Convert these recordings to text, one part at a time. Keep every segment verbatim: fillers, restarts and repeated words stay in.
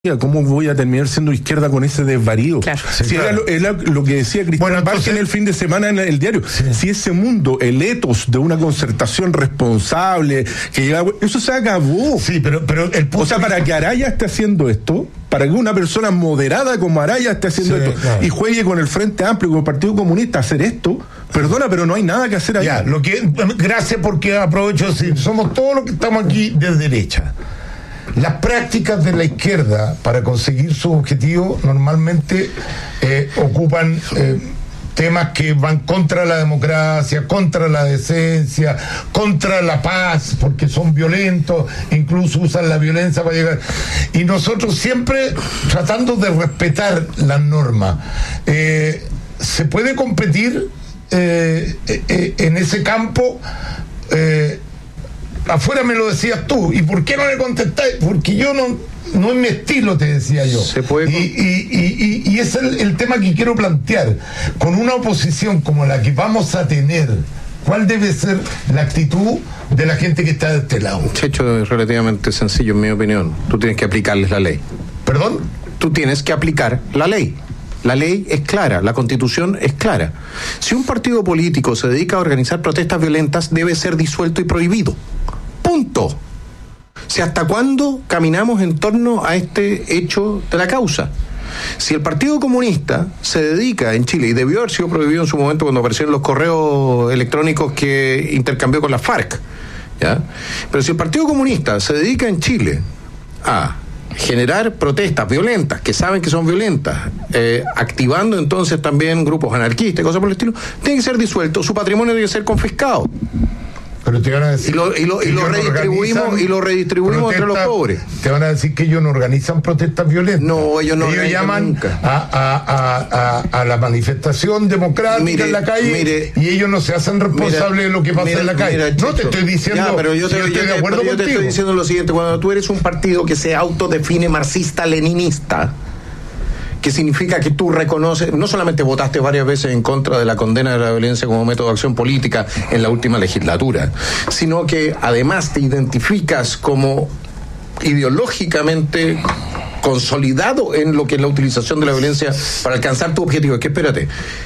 ¿Cómo voy a terminar siendo izquierda con ese desvarío? Claro. Sí, si claro. Era, lo, era lo que decía Cristóbal bueno, Vázquez en el fin de semana en el diario. Sí. Si ese mundo, el etos de una concertación responsable, que llegaba, eso se acabó. Sí, pero, pero el O sea, para que Araya esté haciendo esto, para que una persona moderada como Araya esté haciendo sí, esto, claro. y juegue con el Frente Amplio, con el Partido Comunista a hacer esto, perdona, pero no hay nada que hacer ahí. Ya, lo que, gracias porque aprovecho de decir, somos todos los que estamos aquí de derecha. Las prácticas de la izquierda para conseguir sus objetivos normalmente eh, ocupan eh, temas que van contra la democracia, contra la decencia, contra la paz, porque son violentos, incluso usan la violencia para llegar. Y nosotros siempre tratando de respetar las normas. Eh, ¿Se puede competir eh, eh, en ese campo? Eh, Afuera me lo decías tú, ¿y por qué no le contestáis? Porque yo no, no es mi estilo, te decía yo. Se puede y, y, y, y, y es el, el tema que quiero plantear. Con una oposición como la que vamos a tener, ¿cuál debe ser la actitud de la gente que está de este lado? Checho, es relativamente sencillo, en mi opinión. Tú tienes que aplicarles la ley. ¿Perdón? Tú tienes que aplicar la ley. La ley es clara, la Constitución es clara. Si un partido político se dedica a organizar protestas violentas, debe ser disuelto y prohibido. Punto. Si hasta cuándo caminamos en torno a este hecho de la causa. Si el Partido Comunista se dedica en Chile, y debió haber sido prohibido en su momento cuando aparecieron los correos electrónicos que intercambió con la FARC, ¿ya? Pero si el Partido Comunista se dedica en Chile a generar protestas violentas, que saben que son violentas, eh, activando entonces también grupos anarquistas y cosas por el estilo, tiene que ser disuelto, su patrimonio tiene que ser confiscado. Pero te van a decir y lo, y lo, y lo redistribuimos y lo redistribuimos entre los pobres. Te van a decir que ellos no organizan protestas violentas. No, ellos no ellos llaman nunca. A, a, a, a, a la manifestación democrática mire, en la calle mire, y ellos no se hacen responsables mira, de lo que pasa mira, en la calle. Mira, no te estoy diciendo, ya, pero yo, te, yo estoy yo, de acuerdo yo contigo. te estoy diciendo lo siguiente: cuando tú eres un partido que se autodefine marxista-leninista, que significa que tú reconoces, no solamente votaste varias veces en contra de la condena de la violencia como método de acción política en la última legislatura, sino que además te identificas como ideológicamente consolidado en lo que es la utilización de la violencia para alcanzar tu objetivo. Es que espérate,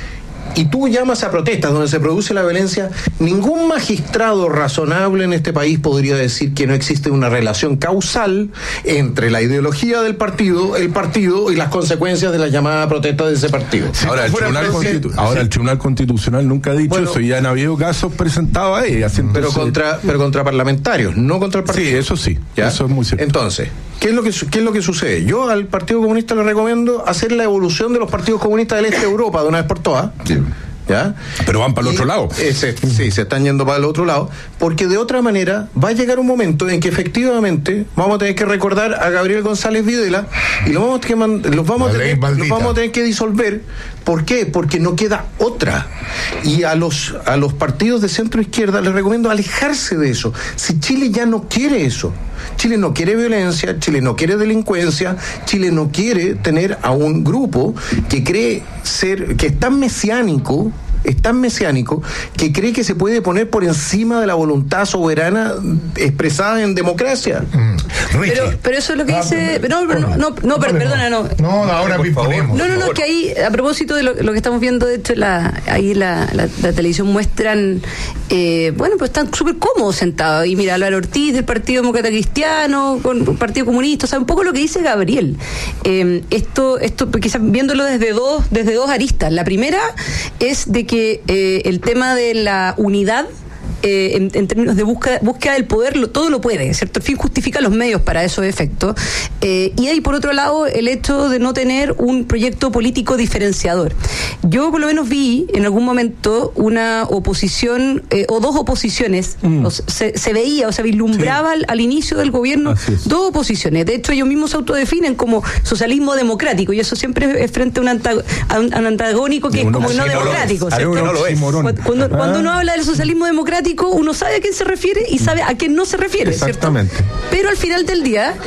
y tú llamas a protestas donde se produce la violencia, ningún magistrado razonable en este país podría decir que no existe una relación causal entre la ideología del partido, el partido y las consecuencias de la llamada protesta de ese partido. Sí, ahora, el tribunal, constitu- ahora sí. el Tribunal Constitucional nunca ha dicho bueno, eso, y han habido casos presentados ahí. Pero contra, pero contra parlamentarios, no contra el partido. Sí, eso sí, ¿ya? Eso es muy cierto. Entonces, ¿qué es lo que qué es lo que sucede? Yo al Partido Comunista le recomiendo hacer la evolución de los partidos comunistas del este de Europa de una vez por todas. Sí. ¿Ya? Pero van para el otro lado. Ese, sí, se están yendo para el otro lado, porque de otra manera va a llegar un momento en que efectivamente vamos a tener que recordar a Gabriel González Videla y lo vamos a tener que, los vamos, a tener, los vamos a tener que disolver. ¿Por qué? Porque no queda otra. Y a los, a los partidos de centro izquierda les recomiendo alejarse de eso. Si Chile ya no quiere eso, Chile no quiere violencia, Chile no quiere delincuencia, Chile no quiere tener a un grupo que cree ser, que es tan mesiánico, es tan mesiánico, que cree que se puede poner por encima de la voluntad soberana expresada en democracia. Mm. Pero, pero eso es lo que dice... Ah, no, no, no, no, no, per, perdona, no. No, ahora ponemos. No, no, no, es que ahí, a propósito de lo, lo que estamos viendo, de hecho, la, ahí la, la, la televisión muestran, eh, bueno, pues están súper cómodos sentados. Y mira, Álvaro Ortiz del Partido Demócrata Cristiano, con el Partido Comunista, o sea, un poco lo que dice Gabriel. Eh, esto, esto, quizás viéndolo desde dos, desde dos aristas. La primera es de que que eh, el tema de la unidad Eh, en, en términos de búsqueda, búsqueda del poder, lo, todo lo puede, ¿cierto? El fin justifica los medios para esos efectos. Eh, y hay, por otro lado, el hecho de no tener un proyecto político diferenciador. Yo, por lo menos, vi en algún momento una oposición, eh, o dos oposiciones, mm. o se, se veía, o se vislumbraba sí. al, al inicio del gobierno, dos oposiciones. De hecho, ellos mismos se autodefinen como socialismo democrático, y eso siempre es frente a un, antag- a un, a un antagónico que uno, es como no, no democrático. No no lo es. Cuando, cuando uno habla del socialismo democrático, uno sabe a quién se refiere y sabe a quién no se refiere. Exactamente. ¿Cierto? Pero al final del día,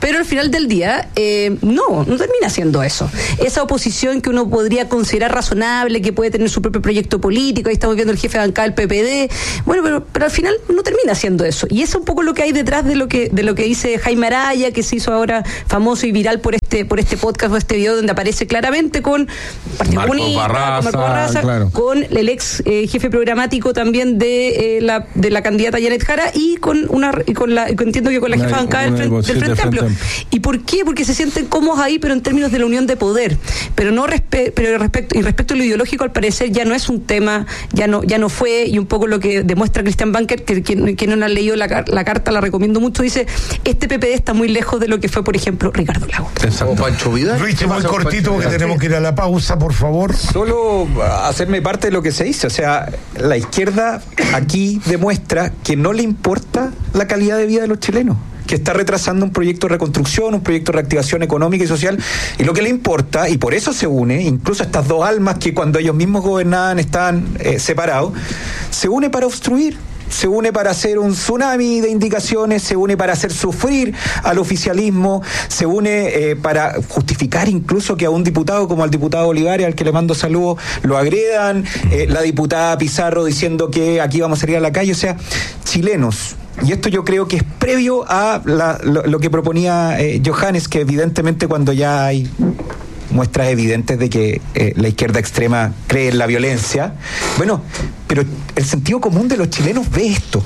Pero al final del día, eh, no, no termina siendo eso. Esa oposición que uno podría considerar razonable, que puede tener su propio proyecto político, ahí estamos viendo el jefe de bancada del P P D, bueno, pero, pero al final no termina siendo eso. Y eso es un poco lo que hay detrás de lo que de lo que dice Jaime Araya, que se hizo ahora famoso y viral por este por este podcast o este video donde aparece claramente con Partido Comunista, con Marco Barraza, claro, con el ex eh, jefe programático también de eh, la de la candidata Janet Jara y con una y con la entiendo que con la jefa de bancada del Frente, del Frente Amplio. ¿Y por qué? Porque se sienten cómodos ahí, pero en términos de la unión de poder. Pero no respe- pero respecto y respecto a lo ideológico, al parecer ya no es un tema, ya no ya no fue, y un poco lo que demuestra Christian Banker, que quien, quien no ha leído la, la carta, la recomiendo mucho, dice, este P P D está muy lejos de lo que fue, por ejemplo, Ricardo Lagos. O Pancho Vidal. Luis, muy cortito porque tenemos que ir a la pausa, por favor. Solo hacerme parte de lo que se dice, o sea, la izquierda aquí demuestra que no le importa la calidad de vida de los chilenos, que está retrasando un proyecto de reconstrucción, un proyecto de reactivación económica y social, y lo que le importa, y por eso se une, incluso estas dos almas que cuando ellos mismos gobernaban estaban eh, separados, se une para obstruir, se une para hacer un tsunami de indicaciones, se une para hacer sufrir al oficialismo, se une eh, para justificar incluso que a un diputado como al diputado Olivares, al que le mando saludos, lo agredan, eh, la diputada Pizarro diciendo que aquí vamos a salir a la calle, o sea, chilenos. Y esto yo creo que es previo a la, lo, lo que proponía eh, Johannes, que evidentemente cuando ya hay muestras evidentes de que eh, la izquierda extrema cree en la violencia, bueno, pero el sentido común de los chilenos ve esto.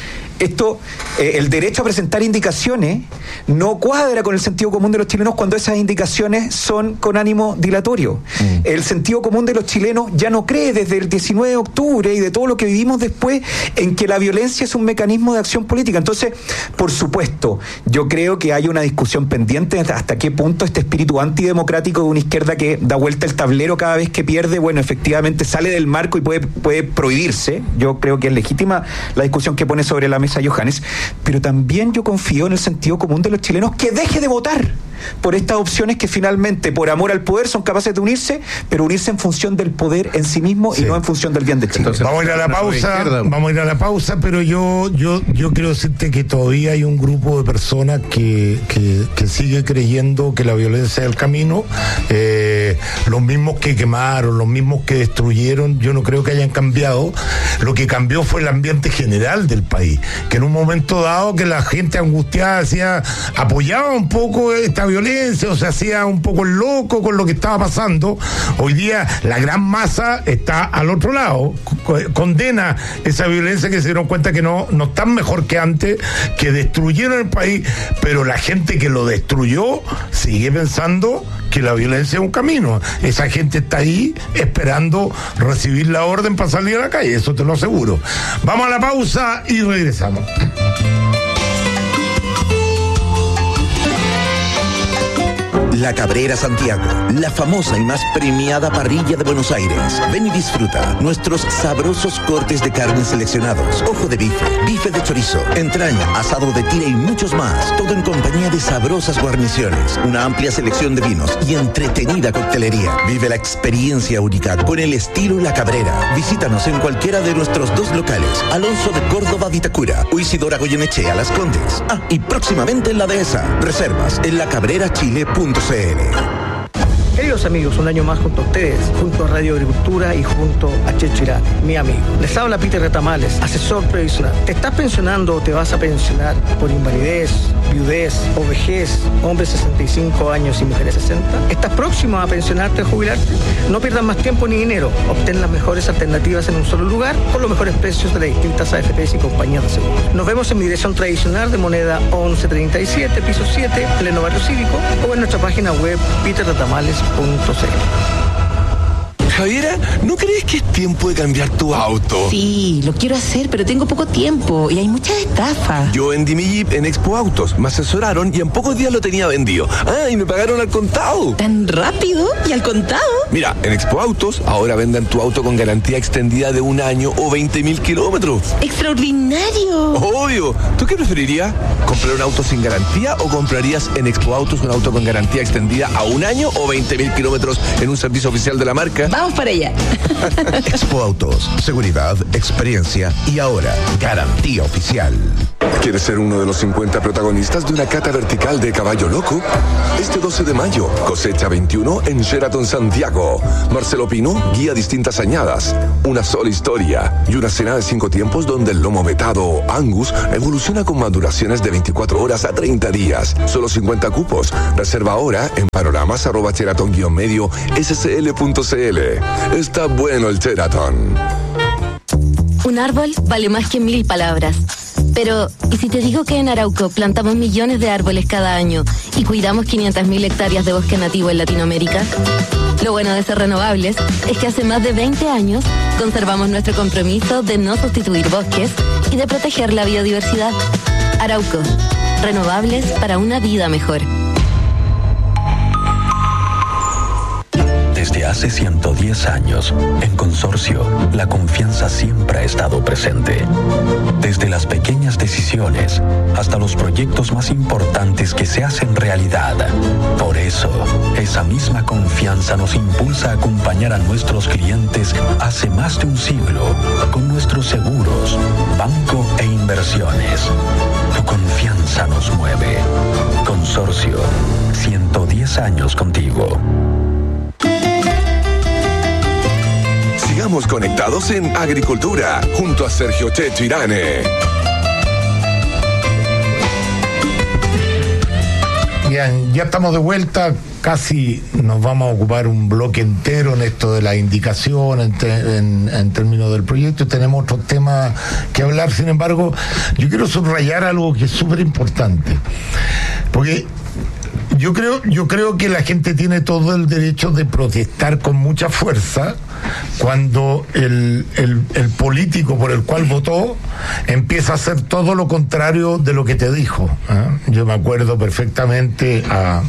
Esto, eh, el derecho a presentar indicaciones no cuadra con el sentido común de los chilenos cuando esas indicaciones son con ánimo dilatorio. Mm. El sentido común de los chilenos ya no cree desde el diecinueve de octubre y de todo lo que vivimos después en que la violencia es un mecanismo de acción política. Entonces, por supuesto, yo creo que hay una discusión pendiente hasta qué punto este espíritu antidemocrático de una izquierda que da vuelta el tablero cada vez que pierde, bueno, efectivamente sale del marco y puede, puede prohibirse. Yo creo que es legítima la discusión que pone sobre la mesa a Johannes, pero también yo confío en el sentido común de los chilenos que deje de votar por estas opciones que finalmente, por amor al poder, son capaces de unirse, pero unirse en función del poder en sí mismo, sí, y no en función del bien de Chile. Entonces, vamos a ir a la pausa, vamos a ir a la pausa, pero yo yo yo quiero decirte que todavía hay un grupo de personas que, que, que sigue creyendo que la violencia es el camino, eh, los mismos que quemaron, los mismos que destruyeron, yo no creo que hayan cambiado. Lo que cambió fue el ambiente general del país, que en un momento dado que la gente angustiada hacía, apoyaba un poco esta violencia, o se hacía un poco loco con lo que estaba pasando. Hoy día la gran masa está al otro lado, condena esa violencia, que se dieron cuenta que no, no están mejor que antes, que destruyeron el país, pero la gente que lo destruyó sigue pensando que la violencia es un camino. Esa gente está ahí esperando recibir la orden para salir a la calle, eso te lo aseguro. Vamos a la pausa y regresamos. La Cabrera Santiago, la famosa y más premiada parrilla de Buenos Aires. Ven y disfruta nuestros sabrosos cortes de carne seleccionados, ojo de bife, bife de chorizo, entraña, asado de tira y muchos más. Todo en compañía de sabrosas guarniciones, una amplia selección de vinos y entretenida coctelería. Vive la experiencia única con el estilo La Cabrera. Visítanos en cualquiera de nuestros dos locales, Alonso de Córdoba Vitacura o Isidora Goyenechea Las Condes. Ah, y próximamente en la Dehesa. Reservas en la cabrera chile punto c l. Queridos amigos, un año más junto a ustedes, junto a Radio Agricultura y junto a Checho Irán, mi amigo. Les habla Peter Retamales, asesor previsional. ¿Te estás pensionando o te vas a pensionar por invalidez, viudez o vejez, hombres sesenta y cinco años y mujeres sesenta? ¿Estás próximo a pensionarte o jubilarte? No pierdas más tiempo ni dinero. Obtén las mejores alternativas en un solo lugar con los mejores precios de las distintas A F Pes y compañías de seguros. Nos vemos en mi dirección tradicional de moneda once treinta y siete, piso siete, pleno barrio cívico, o en nuestra página web peter retamales punto c l. Javiera, ¿no crees que es tiempo de cambiar tu auto? Sí, lo quiero hacer, pero tengo poco tiempo y hay muchas estafas. Yo vendí mi Jeep en Expo Autos, me asesoraron y en pocos días lo tenía vendido. Ah, y me pagaron al contado. ¿Tan rápido y al contado? Mira, en Expo Autos ahora venden tu auto con garantía extendida de un año o veinte mil kilómetros. ¡Extraordinario! Obvio. ¿Tú qué preferirías? ¿Comprar un auto sin garantía o comprarías en Expo Autos un auto con garantía extendida a un año o veinte mil kilómetros en un servicio oficial de la marca? Vamos para allá. Expo Autos, seguridad, experiencia y ahora garantía oficial. ¿Quieres ser uno de los cincuenta protagonistas de una cata vertical de Caballo Loco? Este doce de mayo, cosecha veintiuno en Sheraton Santiago. Marcelo Pino guía distintas añadas, una sola historia y una cena de cinco tiempos donde el lomo vetado Angus evoluciona con maduraciones de veinticuatro horas a treinta días. Solo cincuenta cupos. Reserva ahora en panoramas arroba sheraton guion medio scl punto cl. Está bueno el Sheraton. Un árbol vale más que mil palabras. Pero, ¿y si te digo que en Arauco plantamos millones de árboles cada año y cuidamos quinientas mil hectáreas de bosque nativo en Latinoamérica? Lo bueno de ser renovables es que hace más de veinte años conservamos nuestro compromiso de no sustituir bosques y de proteger la biodiversidad. Arauco, renovables para una vida mejor. Desde hace ciento diez años, en Consorcio, la confianza siempre ha estado presente. Desde las pequeñas decisiones hasta los proyectos más importantes que se hacen realidad. Por eso, esa misma confianza nos impulsa a acompañar a nuestros clientes hace más de un siglo con nuestros seguros, banco e inversiones. Tu confianza nos mueve. Consorcio, ciento diez años contigo. Sigamos conectados en Agricultura, junto a Sergio Checho Irane. Bien, ya estamos de vuelta, casi nos vamos a ocupar un bloque entero en esto de la indicación, en, te, en, en términos del proyecto, tenemos otros temas que hablar. Sin embargo, yo quiero subrayar algo que es súper importante, porque yo creo, yo creo que la gente tiene todo el derecho de protestar con mucha fuerza cuando el, el, el político por el cual votó empieza a hacer todo lo contrario de lo que te dijo, ¿eh? Yo me acuerdo perfectamente a,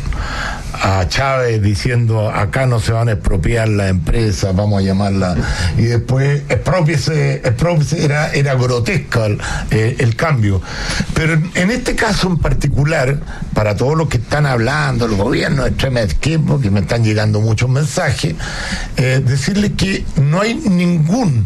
a Chávez diciendo: acá no se van a expropiar las empresas, vamos a llamarla, y después expropiese, expropiese, era, era grotesca el, eh, el cambio. Pero en, en este caso en particular, para todos los que están hablando, el gobierno de extrema izquierda, que me están llegando muchos mensajes, eh, decirles que no hay ningún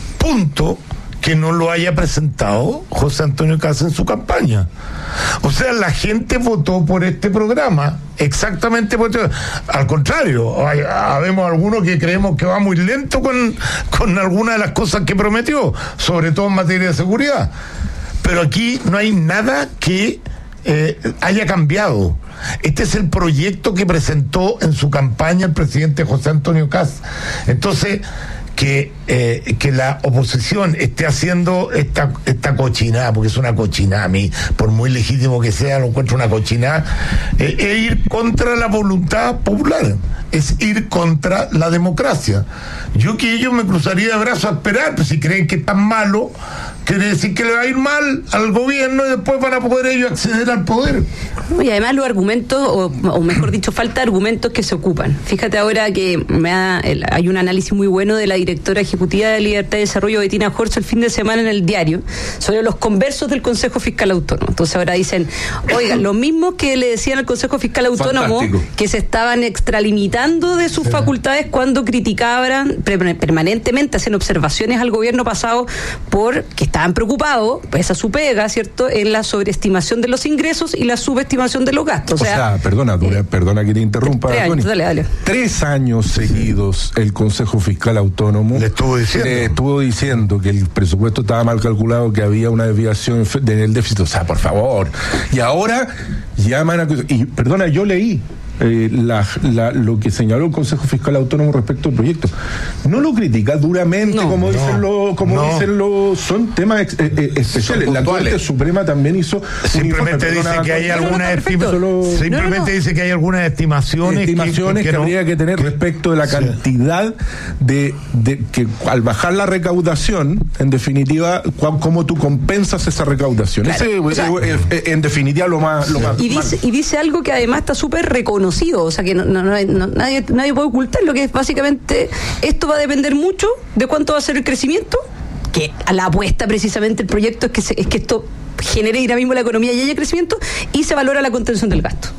punto que no lo haya presentado José Antonio Kast en su campaña. O sea, la gente votó por este programa, exactamente por este. Al contrario, hay, habemos algunos que creemos que va muy lento con, con algunas de las cosas que prometió, sobre todo en materia de seguridad. Pero aquí no hay nada que eh, haya cambiado. Este es el proyecto que presentó en su campaña el presidente José Antonio Kast. Entonces, que eh, que la oposición esté haciendo esta esta cochinada, porque es una cochinada, a mí, por muy legítimo que sea, lo encuentro una cochinada, eh, es ir contra la voluntad popular, es ir contra la democracia. Yo que ellos me cruzaría de brazos a esperar, pues si creen que es tan malo, quiere decir que le va a ir mal al gobierno y después van a poder ellos acceder al poder. Y además los argumentos, o, o mejor dicho, falta de argumentos que se ocupan. Fíjate ahora que me ha, el, hay un análisis muy bueno de la directora ejecutiva de Libertad y Desarrollo, Bettina Horst, el fin de semana en el diario, sobre los conversos del Consejo Fiscal Autónomo. Entonces ahora dicen, oigan, lo mismo que le decían al Consejo Fiscal Autónomo, fantástico, que se estaban extralimitando de sus sí. facultades cuando criticaban pre- permanentemente, hacían observaciones al gobierno pasado porque estaban preocupados, pues esa su pega, ¿cierto?, en la sobreestimación de los ingresos y la subestimación de los gastos. O, o sea, sea, perdona, eh, perdona que te interrumpa, tres años, dale, dale. Tres años seguidos el Consejo Fiscal Autónomo le estuvo diciendo, le estuvo diciendo que el presupuesto estaba mal calculado, que había una desviación en el déficit. O sea, por favor. Y ahora llaman a... Y perdona, yo leí Eh, la, la, lo que señaló el Consejo Fiscal Autónomo respecto al proyecto. No lo critica duramente, no, como no, dicen los, como no. dicen los, son temas ex, eh, especiales. La Corte Suprema también hizo simplemente dice que hay algunas estimaciones, simplemente no, no. dice que hay algunas estimaciones, estimaciones que, que, que, que habría que tener que, respecto de la cantidad sí. de, de que al bajar la recaudación, en definitiva, cómo tú compensas esa recaudación. Claro, Ese, o sea, es, es, en definitiva lo más, lo más y dice, y dice algo que además está súper reconocido. O sea que no, no, no, nadie, nadie puede ocultar lo que es básicamente, esto va a depender mucho de cuánto va a ser el crecimiento, que a la apuesta precisamente el proyecto es que, se, es que esto genere dinamismo en la economía y haya crecimiento, y se valora la contención del gasto.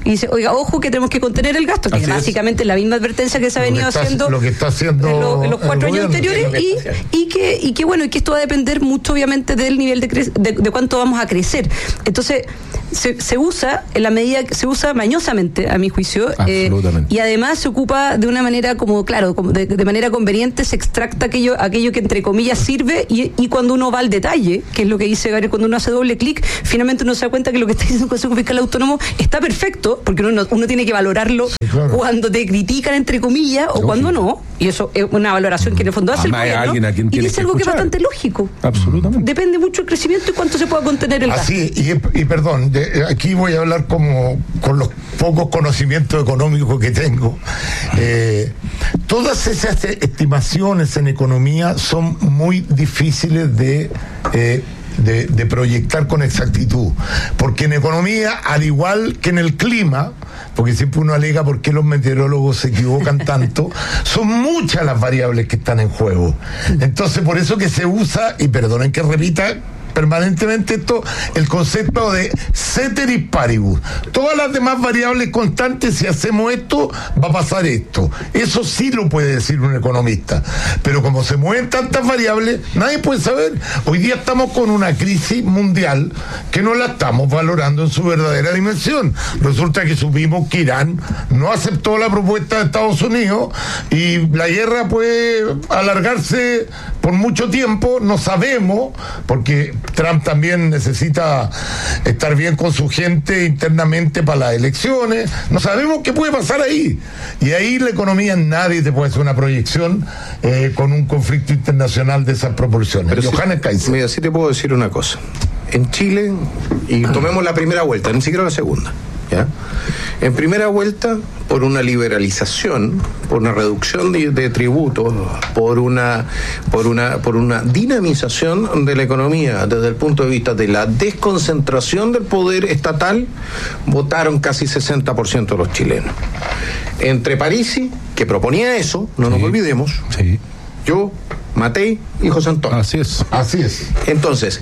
y dice, oiga, ojo que tenemos que contener el gasto, que Así es básicamente es. la misma advertencia que se ha Lo venido que está- haciendo lo que está haciendo en, lo- en los cuatro el años gobierno. anteriores y, y que y que bueno, y que esto va a depender mucho obviamente del nivel de, cre- de, de cuánto vamos a crecer. Entonces, se, se usa en la medida que se usa mañosamente, a mi juicio, eh, Absolutamente. y además se ocupa de una manera como, claro, como de, de manera conveniente, se extracta aquello, aquello que entre comillas sirve, y, y cuando uno va al detalle, que es lo que dice Gabriel, cuando uno hace doble clic, finalmente uno se da cuenta que lo que está diciendo el Consejo Fiscal Autónomo está perfecto, porque uno, uno tiene que valorarlo Sí, claro. cuando te critican entre comillas o Lógico. cuando no, y eso es una valoración que en el fondo hace el Además, hay gobierno, alguien a quien y tienes dice que algo que es escuchar. bastante lógico. Absolutamente. Depende mucho el crecimiento y cuánto se pueda contener el gasto. Así, y, y perdón, de- aquí voy a hablar como con los pocos conocimientos económicos que tengo. Eh, todas esas estimaciones en economía son muy difíciles de... eh, De, de proyectar con exactitud, porque en economía, al igual que en el clima, porque siempre uno alega por qué los meteorólogos se equivocan tanto, son muchas las variables que están en juego. Entonces, por eso que se usa, y perdonen que repita permanentemente esto, el concepto de ceteris paribus. Todas las demás variables constantes, si hacemos esto, va a pasar esto. Eso sí lo puede decir un economista. Pero como se mueven tantas variables, nadie puede saber. Hoy día estamos con una crisis mundial que no la estamos valorando en su verdadera dimensión. Resulta que supimos que Irán no aceptó la propuesta de Estados Unidos y la guerra puede alargarse por mucho tiempo, no sabemos, porque Trump también necesita estar bien con su gente internamente para las elecciones, no sabemos qué puede pasar ahí. Y ahí la economía, nadie te puede hacer una proyección eh, con un conflicto internacional de esas proporciones. Pero Johannes sí, Kaiser. mira, sí te puedo decir una cosa. En Chile, y tomemos la primera vuelta, ni siquiera la segunda, ¿ya? En primera vuelta, por una liberalización, por una reducción de, de tributos, por una, por una, por una dinamización de la economía desde el punto de vista de la desconcentración del poder estatal, votaron casi sesenta por ciento de los chilenos. Entre Parisi, que proponía eso, no nos Sí. olvidemos, Sí. yo, Matei y José Antonio. Así es. Así es. Entonces,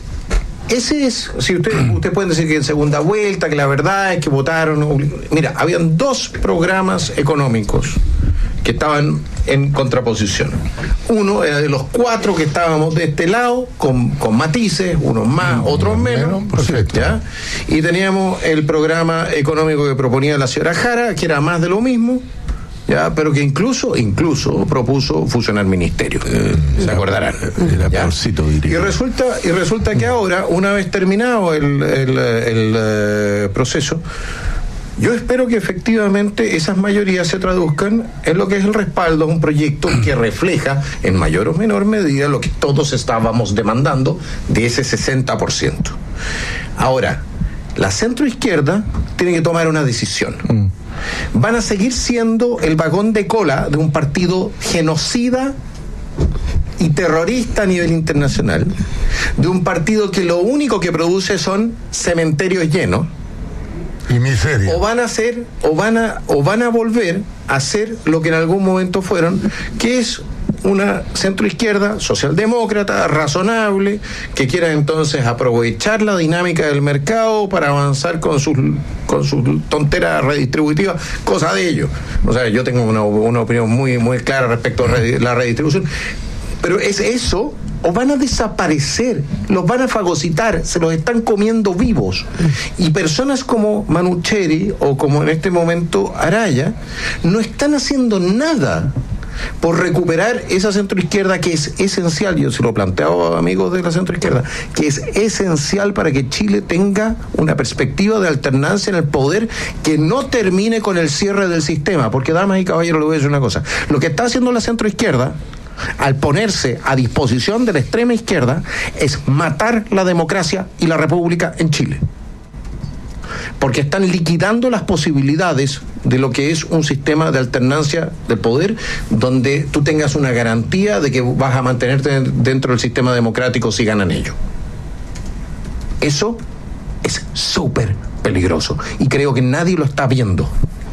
ese es, si ustedes usted pueden decir que en segunda vuelta, que la verdad es que votaron, obli- mira, habían dos programas económicos que estaban en contraposición. Uno era de los cuatro que estábamos de este lado, con, con matices, unos más, otros menos, perfecto. ¿ya? Y teníamos el programa económico que proponía la señora Jara, que era más de lo mismo, ya, pero que incluso, incluso propuso fusionar ministerios, se acordarán. Era ¿ya? peorcito, diría. Y resulta, y resulta que ahora, una vez terminado el, el, el, eh, proceso, yo espero que efectivamente esas mayorías se traduzcan en lo que es el respaldo a un proyecto que refleja en mayor o menor medida lo que todos estábamos demandando de ese sesenta por ciento. Ahora, la centroizquierda tiene que tomar una decisión. Mm. Van a seguir siendo el vagón de cola de un partido genocida y terrorista a nivel internacional, de un partido que lo único que produce son cementerios llenos, Y miseria. o van a ser, o van a, o van a volver a ser lo que en algún momento fueron, que es una centroizquierda socialdemócrata, razonable, que quiera entonces aprovechar la dinámica del mercado para avanzar con sus con sus tonteras redistributivas, cosa de ellos. O sea, yo tengo una, una opinión muy, muy clara respecto a redi- la redistribución, pero es eso, o van a desaparecer, los van a fagocitar, se los están comiendo vivos. Y personas como Manucheri o como en este momento Araya no están haciendo nada por recuperar esa centroizquierda que es esencial, yo se lo planteo a amigos de la centroizquierda, que es esencial para que Chile tenga una perspectiva de alternancia en el poder que no termine con el cierre del sistema, porque damas y caballeros, le voy a decir una cosa, lo que está haciendo la centroizquierda al ponerse a disposición de la extrema izquierda es matar la democracia y la república en Chile, porque están liquidando las posibilidades de lo que es un sistema de alternancia del poder donde tú tengas una garantía de que vas a mantenerte dentro del sistema democrático si ganan ellos. Eso es súper peligroso y creo que nadie lo está viendo.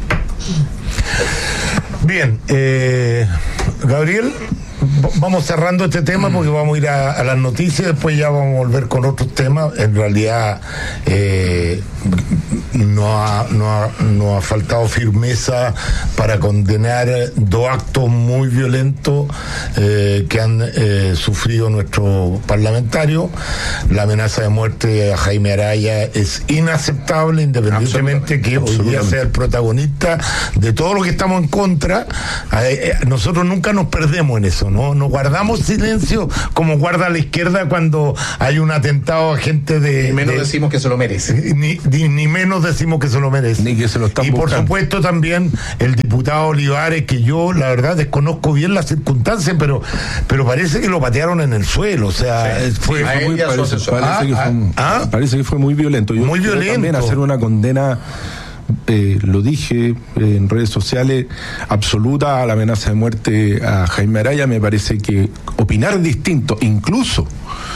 Bien, eh, Gabriel, v- vamos cerrando este tema porque vamos a ir a, a las noticias, después ya vamos a volver con otros temas. En realidad, eh, no ha, no ha, no ha faltado firmeza para condenar dos actos muy violentos eh, que han eh, sufrido nuestros parlamentarios. La amenaza de muerte a Jaime Araya es inaceptable, independientemente que hoy día sea el protagonista de todo lo que estamos en contra. Eh, eh, nosotros nunca nos perdemos en eso, ¿no? Nos guardamos silencio como guarda la izquierda cuando hay un atentado a gente de... Ni menos de, decimos que se lo merece. Ni, ni, ni menos decimos que se lo merece. Ni que se lo están y por buscando. supuesto también el diputado Olivares, que yo la verdad desconozco bien las circunstancias, pero pero parece que lo patearon en el suelo, o sea, sí, fue, sí, fue muy, parece, parece, ah, que fue, ah, parece que fue muy violento. Yo muy violento. También hacer una condena, eh, lo dije eh, en redes sociales, absoluta a la amenaza de muerte a Jaime Araya. Me parece que opinar distinto, incluso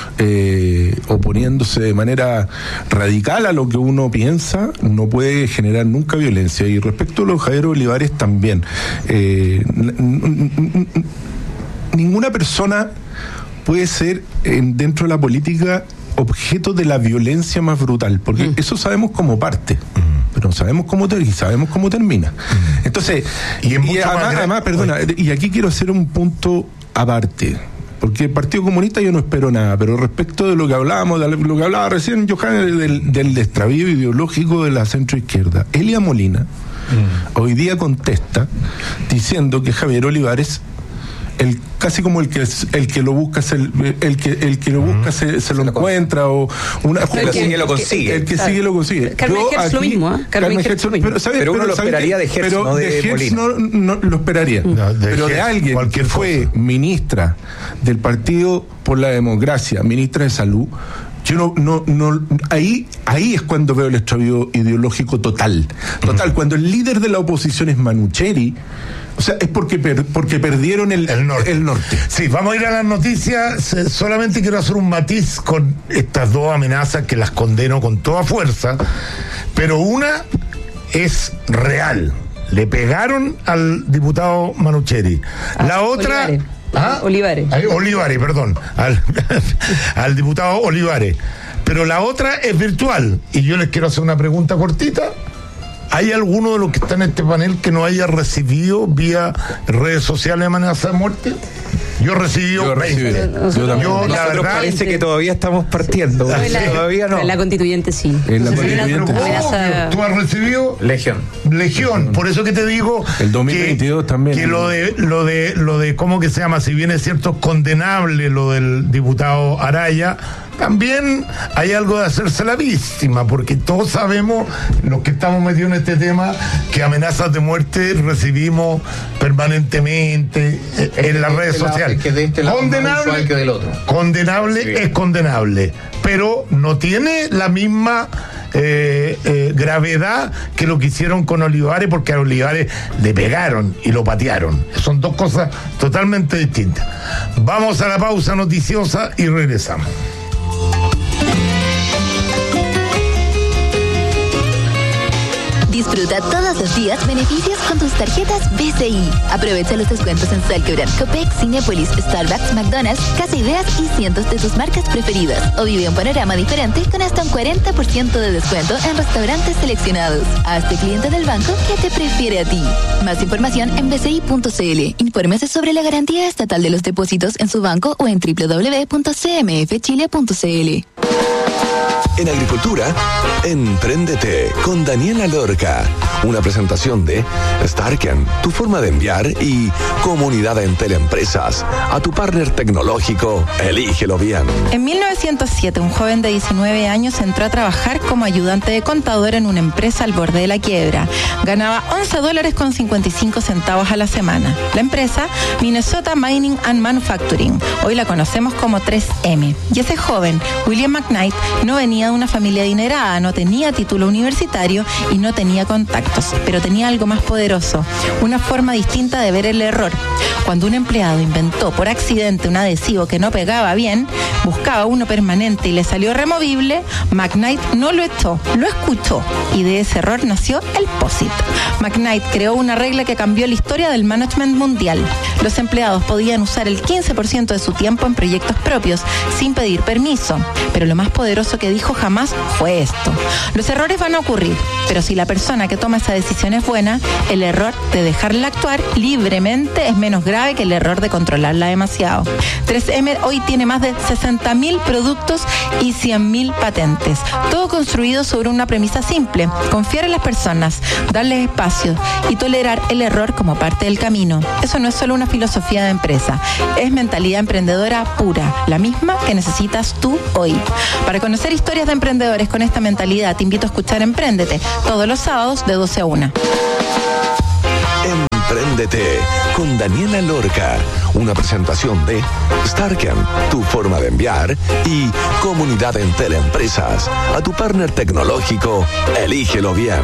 eh, oponiéndose de manera radical a lo que uno piensa, no puede generar nunca violencia. Y respecto a los Javier Olivares también, eh, n- n- n- ninguna persona puede ser en, dentro de la política objeto de la violencia más brutal, porque mm. eso sabemos como parte, mm. pero no sabemos cómo ter- y sabemos cómo termina. Mm. Entonces, y, y además, además, perdona, y aquí quiero hacer un punto aparte, porque el Partido Comunista yo no espero nada, pero respecto de lo que hablábamos, de lo que hablaba recién Johan, del, del extravío ideológico de la centroizquierda, Elia Molina mm. hoy día contesta diciendo que Javier Olivares, el casi como el que el que lo busca se, el que el que lo busca se, se, se lo encuentra o una el que sigue lo consigue el que claro. sigue lo consigue. Carmen Hertz lo mismo, ¿eh? Carmen Hertz lo mismo. Pero, ¿sabes? pero uno pero, lo esperaría de Hertz, pero no de, de Hertz Molina. no, no lo esperaría, no, de pero Hertz, de alguien que fue cosa. ministra del Partido por la Democracia, ministra de Salud. Yo no, no, no, ahí, ahí es cuando veo el extravío ideológico total, total. Uh-huh. Cuando el líder de la oposición es Manucheri, o sea, es porque per, porque perdieron el, el, norte. el norte. Sí, vamos a ir a las noticias. Solamente quiero hacer un matiz con estas dos amenazas que las condeno con toda fuerza, pero una es real. Le pegaron al diputado Manucheri. Ah, la otra... Olivares. ¿Ah? Olivares. Ay, Olivares, perdón. Al, al diputado Olivares. Pero la otra es virtual. Y yo les quiero hacer una pregunta cortita. ¿Hay alguno de los que están en este panel que no haya recibido vía redes sociales amenaza de muerte? Yo recibí yo veinte. Yo, yo, yo la verdad parece que todavía estamos partiendo. No, la, todavía no. En la constituyente sí. En la constituyente sí. Amenaza... ¿Tú has recibido? Legión. Legión. Por eso que te digo. El dos mil veintidós que, también. Que lo de, lo de, lo de, ¿cómo que se llama? Si bien es cierto, condenable lo del diputado Araya, también hay algo de hacerse la víctima, porque todos sabemos, los que estamos metidos en este tema, que amenazas de muerte recibimos permanentemente en las redes sociales. Que de este lado condenable, más que del otro. Condenable sí. Es condenable, pero no tiene la misma eh, eh, gravedad que lo que hicieron con Olivares, porque a Olivares le pegaron y lo patearon. Son dos cosas totalmente distintas. Vamos a la pausa noticiosa y regresamos. Disfruta todos los días beneficios con tus tarjetas B C I. Aprovecha los descuentos en Salquebran, Copec, Cinépolis, Starbucks, McDonald's, Casa Ideas y cientos de tus marcas preferidas. O vive un panorama diferente con hasta un cuarenta por ciento de descuento en restaurantes seleccionados. Hazte cliente del banco que te prefiere a ti. Más información en b c i punto c l. Infórmese sobre la garantía estatal de los depósitos en su banco o en w w w punto c m f chile punto c l. En Agricultura, Empréndete con Daniela Lorca. Una presentación de Starken, tu forma de enviar, y Comunidad en Teleempresas. A tu partner tecnológico, elígelo bien. En mil novecientos siete, un joven de diecinueve años entró a trabajar como ayudante de contador en una empresa al borde de la quiebra. Ganaba once dólares con cincuenta y cinco centavos a la semana. La empresa, Minnesota Mining and Manufacturing. Hoy la conocemos como tres eme. Y ese joven, William McKnight, no venía de una familia adinerada, no tenía título universitario y no tenía tenía contactos, pero tenía algo más poderoso, una forma distinta de ver el error. Cuando un empleado inventó por accidente un adhesivo que no pegaba bien, buscaba uno permanente y le salió removible, McKnight no lo echó, lo escuchó, y de ese error nació el POSIT. McKnight creó una regla que cambió la historia del management mundial. Los empleados podían usar el quince por ciento de su tiempo en proyectos propios, sin pedir permiso. Pero lo más poderoso que dijo jamás fue esto: los errores van a ocurrir, pero si la persona que toma esa decisión es buena, el error de dejarla actuar libremente es menos grave que el error de controlarla demasiado. tres eme hoy tiene más de sesenta mil productos y cien mil patentes, todo construido sobre una premisa simple: confiar en las personas, darles espacio y tolerar el error como parte del camino. Eso no es solo una filosofía de empresa, es mentalidad emprendedora pura, la misma que necesitas tú hoy. Para conocer historias de emprendedores con esta mentalidad, te invito a escuchar Empréndete todos los sábados de doce a una. Empréndete con Daniela Lorca, una presentación de Starken, tu forma de enviar, y Comunidad Entel Empresas. A tu partner tecnológico, elígelo bien.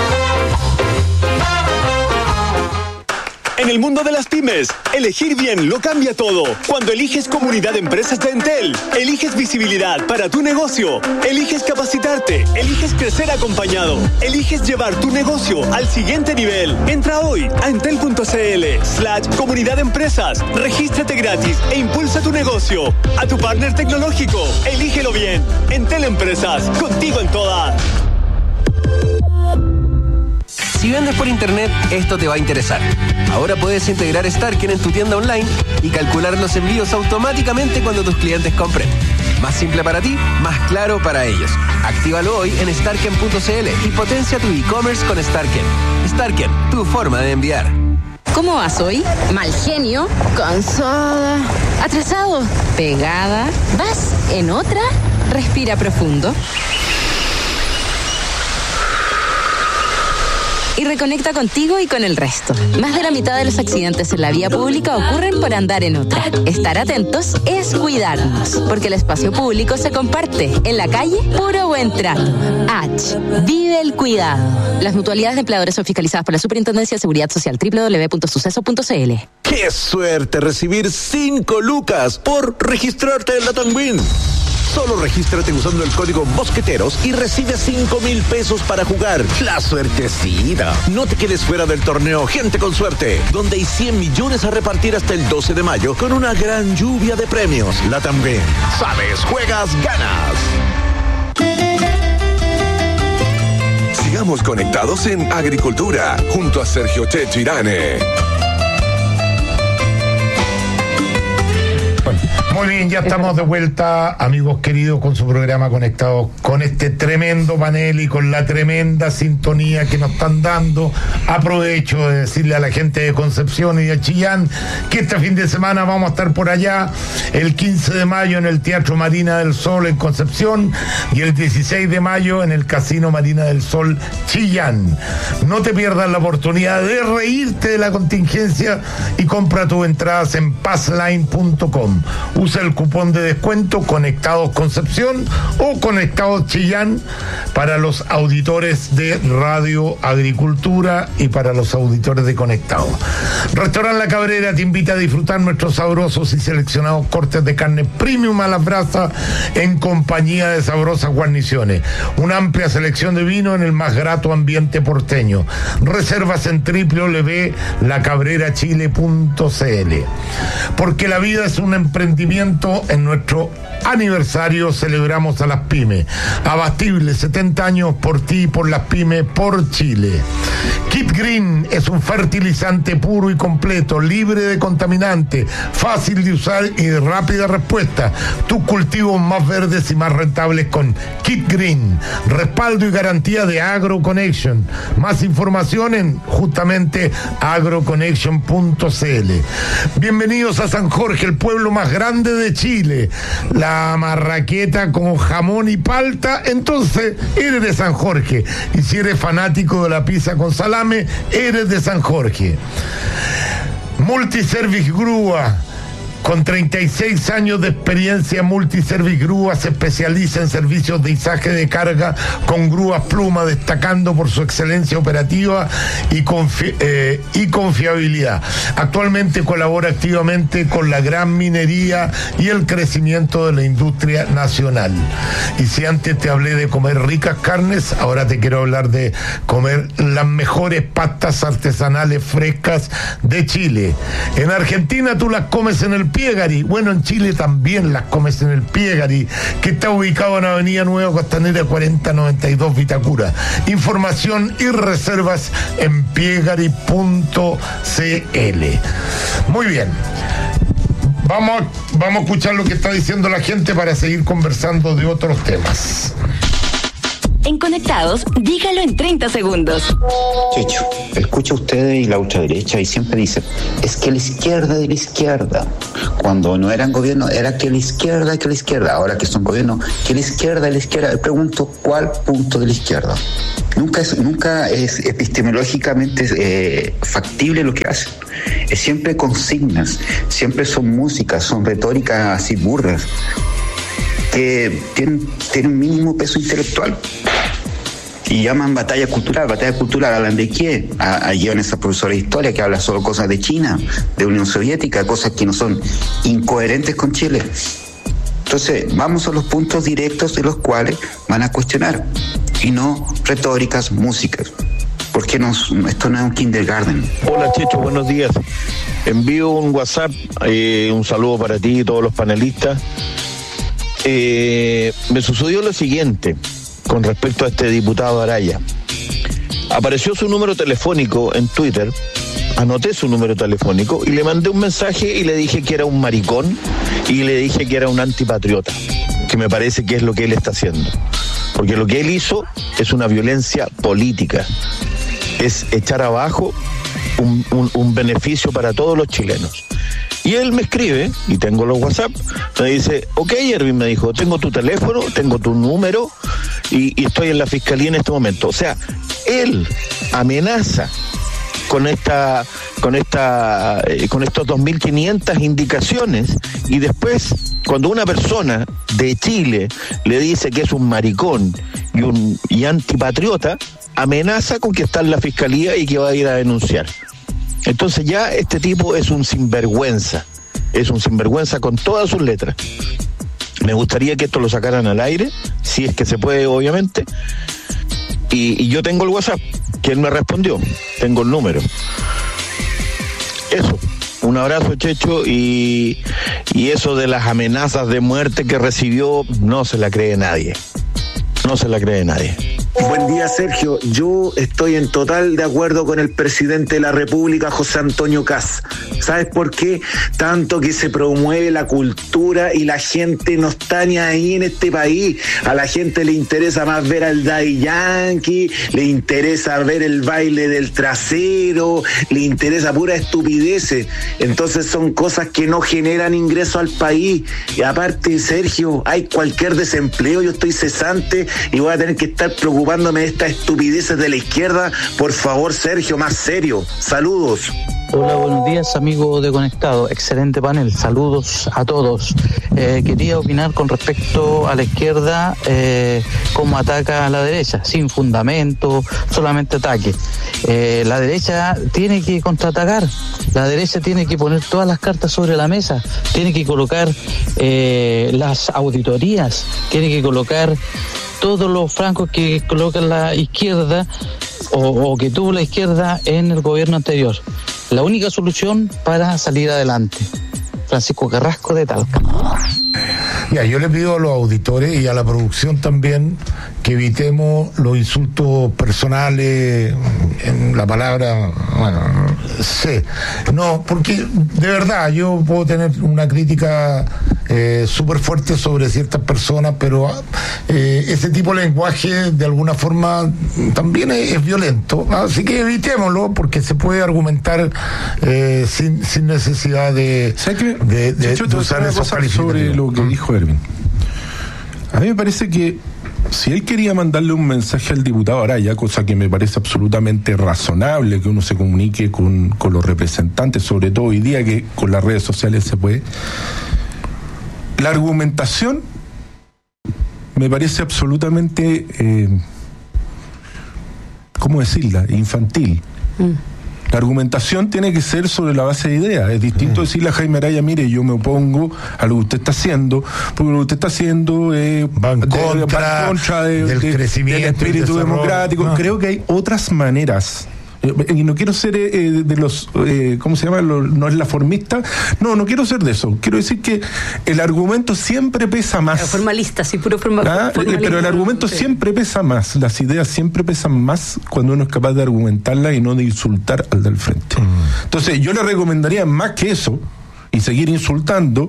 En el mundo de las pymes, elegir bien lo cambia todo. Cuando eliges Comunidad de Empresas de Entel, eliges visibilidad para tu negocio, eliges capacitarte, eliges crecer acompañado, eliges llevar tu negocio al siguiente nivel. Entra hoy a entel.cl slash Comunidad de Empresas, regístrate gratis e impulsa tu negocio. A tu partner tecnológico, elígelo bien. Entel Empresas, contigo en todas. Si vendes por internet, esto te va a interesar. Ahora puedes integrar Starken en tu tienda online y calcular los envíos automáticamente cuando tus clientes compren. Más simple para ti, más claro para ellos. Actívalo hoy en starken punto cl y potencia tu e-commerce con Starken. Starken, tu forma de enviar. ¿Cómo vas hoy? Mal genio, cansada, atrasado, pegada. ¿Vas en otra? Respira profundo. Y reconecta contigo y con el resto. Más de la mitad de los accidentes en la vía pública ocurren por andar en otra. Estar atentos es cuidarnos, porque el espacio público se comparte. En la calle, puro buen trato. H. Vive el cuidado. Las mutualidades de empleadores son fiscalizadas por la Superintendencia de Seguridad Social. doble u doble u doble u punto suceso punto cl. ¡Qué suerte recibir cinco lucas por registrarte en la Tanguin! Solo regístrate usando el código Mosqueteros y recibe cinco mil pesos para jugar. ¡La suertecita! No te quedes fuera del torneo Gente con Suerte, donde hay cien millones a repartir hasta el doce de mayo con una gran lluvia de premios. La Tanguin. Sabes, juegas, ganas. Sigamos conectados en Agricultura, junto a Sergio Checho Irane. Muy bien, ya estamos de vuelta, amigos queridos, con su programa Conectados, con este tremendo panel y con la tremenda sintonía que nos están dando. Aprovecho de decirle a la gente de Concepción y de Chillán que este fin de semana vamos a estar por allá, el quince de mayo en el Teatro Marina del Sol en Concepción y el dieciséis de mayo en el Casino Marina del Sol Chillán. No te pierdas la oportunidad de reírte de la contingencia y compra tus entradas en passline punto com. Usa el cupón de descuento Conectados Concepción o Conectados Chillán para los auditores de Radio Agricultura y para los auditores de Conectados. Restaurante La Cabrera te invita a disfrutar nuestros sabrosos y seleccionados cortes de carne premium a las brasas en compañía de sabrosas guarniciones. Una amplia selección de vino en el más grato ambiente porteño. Reservas en doble u doble u doble u punto la cabrera chile punto cl. Porque la vida es un emprendimiento. En nuestro aniversario celebramos a las pymes. Abastible, setenta años por ti y por las pymes, por Chile. Kit Green es un fertilizante puro y completo, libre de contaminantes, fácil de usar y de rápida respuesta. Tus cultivos más verdes y más rentables con Kit Green. Respaldo y garantía de AgroConnection. Más información en justamente agroconnection punto cl. Bienvenidos a San Jorge, el pueblo más grande de Chile. La marraqueta con jamón y palta, entonces eres de San Jorge. Y si eres fanático de la pizza con salame, eres de San Jorge. Multiservice Grúa, Con treinta y seis años de experiencia, Multiservice Grúa se especializa en servicios de izaje de carga con grúas Pluma, destacando por su excelencia operativa y, confi- eh, y confiabilidad. Actualmente colabora activamente con la gran minería y el crecimiento de la industria nacional. Y si antes te hablé de comer ricas carnes, ahora te quiero hablar de comer las mejores pastas artesanales frescas de Chile. En Argentina tú las comes en el Piegari, bueno, en Chile también las comes en el Piegari, que está ubicado en Avenida Nueva Costanera cuarenta noventa y dos Vitacura. Información y reservas en piegari punto c l. Muy bien. Vamos, vamos a escuchar lo que está diciendo la gente para seguir conversando de otros temas. En Conectados, dígalo en treinta segundos. Checho, escucha a ustedes y la ultraderecha y siempre dice, es que la izquierda de la izquierda. Cuando no eran gobierno, era que la izquierda, que la izquierda. Ahora que son gobierno, que la izquierda, de la izquierda. Me pregunto, ¿cuál punto de la izquierda? Nunca es, nunca es epistemológicamente eh, factible lo que hacen. Es siempre consignas, siempre son músicas, son retóricas así burdas, que tienen, tienen un mínimo peso intelectual. Y llaman batalla cultural, batalla cultural, ¿hablan de qué? Allí en esa profesora de historia que habla solo cosas de China, de Unión Soviética, cosas que no son incoherentes con Chile. Entonces, vamos a los puntos directos de los cuales van a cuestionar, y no retóricas, músicas, porque no, esto no es un kindergarten. Hola Checho, buenos días. Envío un WhatsApp, eh, un saludo para ti y todos los panelistas. Eh, me sucedió lo siguiente con respecto a este diputado Araya. Apareció su número telefónico en Twitter, anoté su número telefónico y le mandé un mensaje y le dije que era un maricón y le dije que era un antipatriota, que me parece que es lo que él está haciendo. Porque lo que él hizo es una violencia política, es echar abajo un, un, un beneficio para todos los chilenos. Y él me escribe, y tengo los WhatsApp, me dice, ok, Erwin, me dijo, tengo tu teléfono, tengo tu número, y, y estoy en la fiscalía en este momento. O sea, él amenaza con esta, con esta, eh, con estos dos mil quinientas indicaciones, y después, cuando una persona de Chile le dice que es un maricón y un y antipatriota, amenaza con que está en la fiscalía y que va a ir a denunciar. Entonces ya este tipo es un sinvergüenza, es un sinvergüenza con todas sus letras. Me gustaría que esto lo sacaran al aire, si es que se puede, obviamente, y, y yo tengo el WhatsApp, que él me respondió, tengo el número. Eso, un abrazo, Checho, y, y eso de las amenazas de muerte que recibió, no se la cree nadie, no se la cree nadie. Buen día, Sergio. Yo estoy en total de acuerdo con el presidente de la República, José Antonio Kast. ¿Sabes por qué? Tanto que se promueve la cultura y la gente no está ni ahí en este país. A la gente le interesa más ver al Daddy Yankee, le interesa ver el baile del trasero, le interesa pura estupideces. Entonces son cosas que no generan ingreso al país. Y aparte, Sergio, hay cualquier desempleo, yo estoy cesante y voy a tener que estar preocupado ocupándome de estas estupideces de la izquierda. Por favor, Sergio, más serio. Saludos. Hola, buenos días, amigo de Conectado. Excelente panel. Saludos a todos. Eh, quería opinar con respecto a la izquierda, eh, cómo ataca a la derecha, sin fundamento, solamente ataque. Eh, la derecha tiene que contraatacar. La derecha tiene que poner todas las cartas sobre la mesa. Tiene que colocar eh, las auditorías. Tiene que colocar todos los francos que coloca la izquierda o, o que tuvo la izquierda en el gobierno anterior. La única solución para salir adelante. Francisco Carrasco de Talca. Ya, yo le pido a los auditores y a la producción también que evitemos los insultos personales en la palabra, bueno, sé. No, porque de verdad yo puedo tener una crítica eh, súper fuerte sobre ciertas personas, pero eh, ese tipo de lenguaje de alguna forma también es, es violento. Así que evitémoslo, porque se puede argumentar eh, sin, sin necesidad de, de, de, de usar esos calificativos. Sobre lo que dijo Erwin. A mí me parece que si él quería mandarle un mensaje al diputado Araya, cosa que me parece absolutamente razonable que uno se comunique con, con los representantes, sobre todo hoy día que con las redes sociales se puede, la argumentación me parece absolutamente, eh, ¿cómo decirla?, infantil. Mm. La argumentación tiene que ser sobre la base de ideas. Es distinto mm. decirle a Jaime Araya, mire, yo me opongo a lo que usted está haciendo, porque lo que usted está haciendo eh, va en contra, va en contra de, del, de, crecimiento del espíritu democrático. No. Creo que hay otras maneras. Y no quiero ser eh, de los, eh, ¿cómo se llama? Los, no es la formista. No, no quiero ser de eso. Quiero decir que el argumento siempre pesa más. Formalista, sí, puro forma, ¿Ah? formalista. Pero el argumento sí. siempre pesa más. Las ideas siempre pesan más cuando uno es capaz de argumentarlas y no de insultar al del frente. Mm. Entonces, yo le recomendaría más que eso y seguir insultando.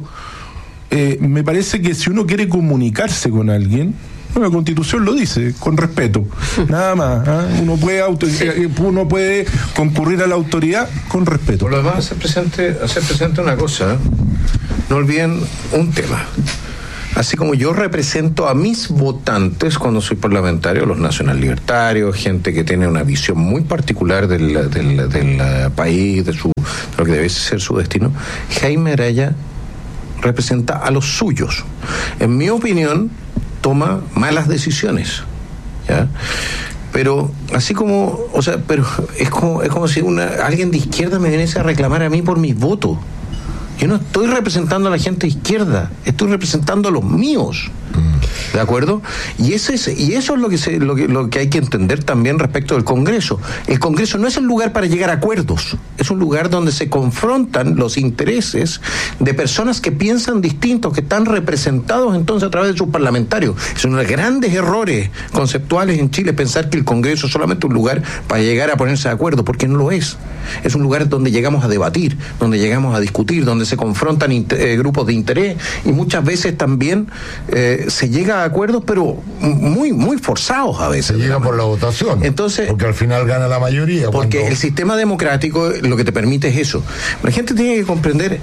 Eh, me parece que si uno quiere comunicarse con alguien, la Constitución lo dice, con respeto, nada más. ¿eh? Uno puede auto, sí. uno puede concurrir a la autoridad con respeto. Por lo demás, hacer presente, hacer presente una cosa, no olviden un tema. Así como yo represento a mis votantes cuando soy parlamentario, los nacional libertarios, gente que tiene una visión muy particular del, del, del país, de, su, de lo que debe ser su destino, Jaime Araya representa a los suyos. En mi opinión, toma malas decisiones, ¿ya? Pero así como, o sea, pero es como, es como si una, alguien de izquierda me viniese a reclamar a mí por mis votos. Yo no estoy representando a la gente de izquierda, estoy representando a los míos. ¿De acuerdo? Y ese es, y eso es lo que, se, lo, que, lo que hay que entender también respecto del Congreso. El Congreso no es el lugar para llegar a acuerdos, es un lugar donde se confrontan los intereses de personas que piensan distintos, que están representados entonces a través de sus parlamentarios. Es uno de los grandes errores conceptuales en Chile pensar que el Congreso es solamente un lugar para llegar a ponerse de acuerdo, porque no lo es. Es un lugar donde llegamos a debatir, donde llegamos a discutir, donde se confrontan eh, grupos de interés y muchas veces también eh, se llega a acuerdos, pero muy muy forzados a veces. Se llega por la votación. Entonces, porque al final gana la mayoría. Porque cuando... el sistema democrático lo que te permite es eso. La gente tiene que comprender,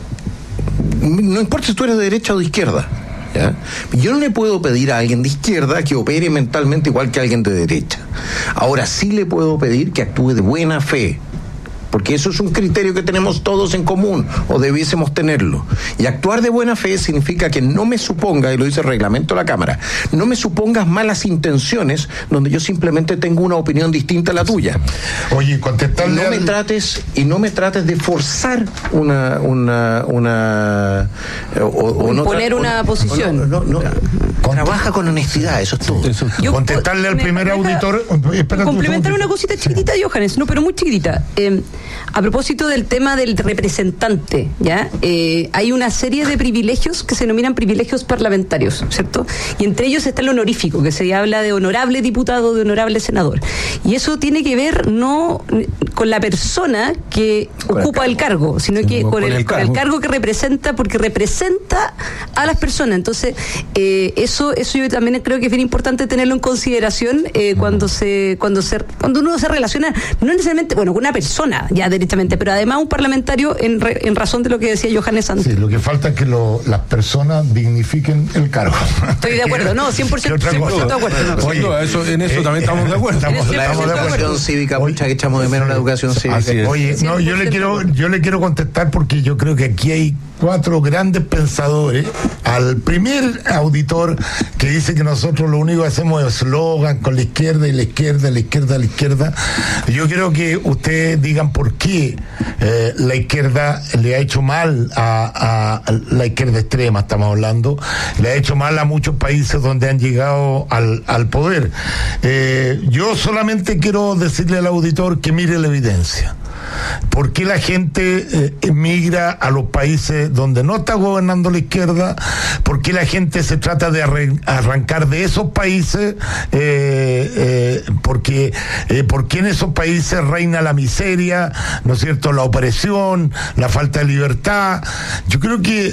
no importa si tú eres de derecha o de izquierda, ¿ya? Yo no le puedo pedir a alguien de izquierda que opere mentalmente igual que a alguien de derecha. Ahora sí le puedo pedir que actúe de buena fe, porque eso es un criterio que tenemos todos en común, o debiésemos tenerlo. Y actuar de buena fe significa que no me suponga, y lo dice el reglamento de la Cámara, no me supongas malas intenciones donde yo simplemente tengo una opinión distinta a la tuya. Oye, contestarle no al... me trates y no me trates de forzar una una una o, o no poner una o, posición. No, no, no, no. Trabaja con honestidad, eso es todo. Eso, yo, contestarle al primer auditor. Espera, complementar una cosita chiquitita, Johannes, no, pero muy chiquitita. Eh, A propósito del tema del representante, ¿ya? Eh, hay una serie de privilegios que se denominan privilegios parlamentarios, ¿cierto? Y entre ellos está el honorífico, que se habla de honorable diputado, de honorable senador. Y eso tiene que ver no con la persona que con ocupa el cargo, el cargo sino sí, que con, el, el cargo. con el cargo que representa, porque representa a las personas. Entonces, eh, eso eso yo también creo que es bien importante tenerlo en consideración eh, cuando se cuando se cuando uno se relaciona, no necesariamente, bueno, con una persona, ya directamente, pero además un parlamentario en, re, en razón de lo que decía Johannes antes. Sí, lo que falta es que lo, las personas dignifiquen el cargo. Estoy de acuerdo, no, cien por ciento, cien por ciento de acuerdo. No. Oye, no, eso, en eso eh, también estamos de acuerdo. Estamos, la estamos de acuerdo. Educación cívica, mucha que echamos de menos la educación cívica. Oye, no, yo le quiero, yo le quiero contestar porque yo creo que aquí hay cuatro grandes pensadores. Al primer auditor que dice que nosotros lo único que hacemos es eslogan con la izquierda y la izquierda, la izquierda, la izquierda. Yo quiero que ustedes digan por qué eh, la izquierda le ha hecho mal a, a, a la izquierda extrema, estamos hablando, le ha hecho mal a muchos países donde han llegado al, al poder. Eh, yo solamente quiero decirle al auditor que mire la evidencia. ¿Por qué la gente eh, emigra a los países donde no está gobernando la izquierda? ¿Por qué la gente se trata de arran- arrancar de esos países? Eh, eh, porque, eh, ¿Por qué en esos países reina la miseria, ¿no es cierto?, la opresión, la falta de libertad? Yo creo que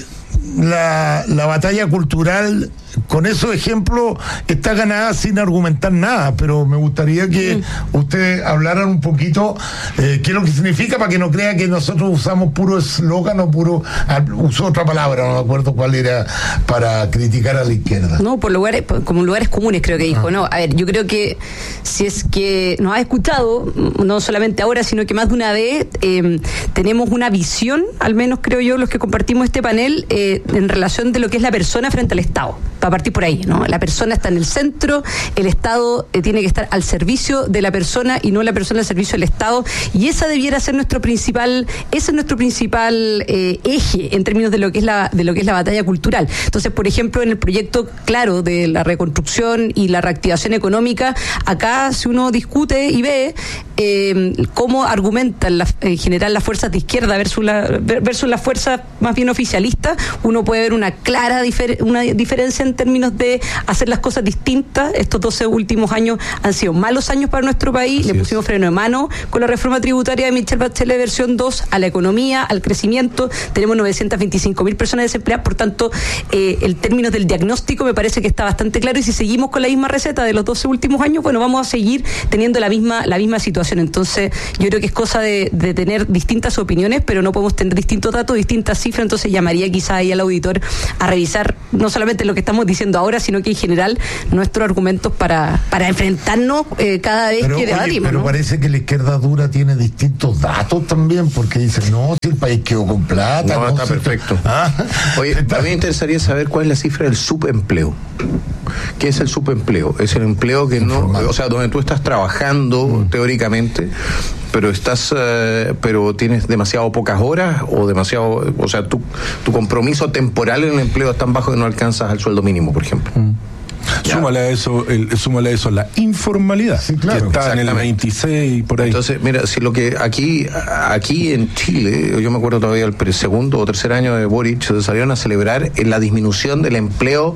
la, la batalla cultural con esos ejemplos está ganada sin argumentar nada, pero me gustaría que mm. ustedes hablaran un poquito eh, qué es lo que significa, para que no crea que nosotros usamos puro eslogan o puro, usó otra palabra, no me acuerdo cuál era, para criticar a la izquierda. No, por lugares, como lugares comunes creo que dijo, ah. no, a ver, yo creo que si es que nos ha escuchado, no solamente ahora, sino que más de una vez, eh, tenemos una visión, al menos creo yo, los que compartimos este panel, eh, en relación de lo que es la persona frente al Estado. Para partir por ahí, ¿no? La persona está en el centro, el Estado eh, tiene que estar al servicio de la persona y no la persona al servicio del Estado, y esa debiera ser nuestro principal, ese es nuestro principal eh, eje en términos de lo que es la de lo que es la batalla cultural. Entonces, por ejemplo, en el proyecto claro de la reconstrucción y la reactivación económica, acá si uno discute y ve eh, cómo argumentan la, en general las fuerzas de izquierda versus la, versus las fuerzas más bien oficialistas, uno puede ver una clara difer, una diferencia en términos de hacer las cosas distintas. Estos doce últimos años han sido malos años para nuestro país. Así Le pusimos es. freno de mano con la reforma tributaria de Michelle Bachelet versión dos a la economía, al crecimiento. Tenemos novecientas veinticinco mil personas desempleadas, por tanto, eh, el término del diagnóstico me parece que está bastante claro, y si seguimos con la misma receta de los doce últimos años, bueno, vamos a seguir teniendo la misma la misma situación. Entonces, yo creo que es cosa de, de tener distintas opiniones, pero no podemos tener distintos datos, distintas cifras. Entonces, llamaría quizá ahí al auditor a revisar no solamente lo que estamos diciendo ahora, sino que en general nuestros argumentos para, para enfrentarnos eh, cada vez pero, que debatimos. Oye, pero ¿no? Parece que la izquierda dura tiene distintos datos también, porque dicen, no, si el país quedó con plata. No, no está si perfecto. ¿Ah? Oye, a mí me interesaría saber cuál es la cifra del subempleo. ¿Qué es el subempleo? Es el empleo que no, o sea, donde tú estás trabajando mm. teóricamente, pero estás, eh, pero tienes demasiado pocas horas o demasiado, o sea, tu, tu compromiso temporal en el empleo es tan bajo que no alcanzas al sueldo mínimo, por ejemplo. Mm. Súmale a eso, el, súmale a eso la informalidad, sí, claro, que está en el veintiséis por ahí. Entonces, mira, si lo que aquí, aquí en Chile, yo me acuerdo todavía el segundo o tercer año de Boric, se salieron a celebrar en la disminución del empleo.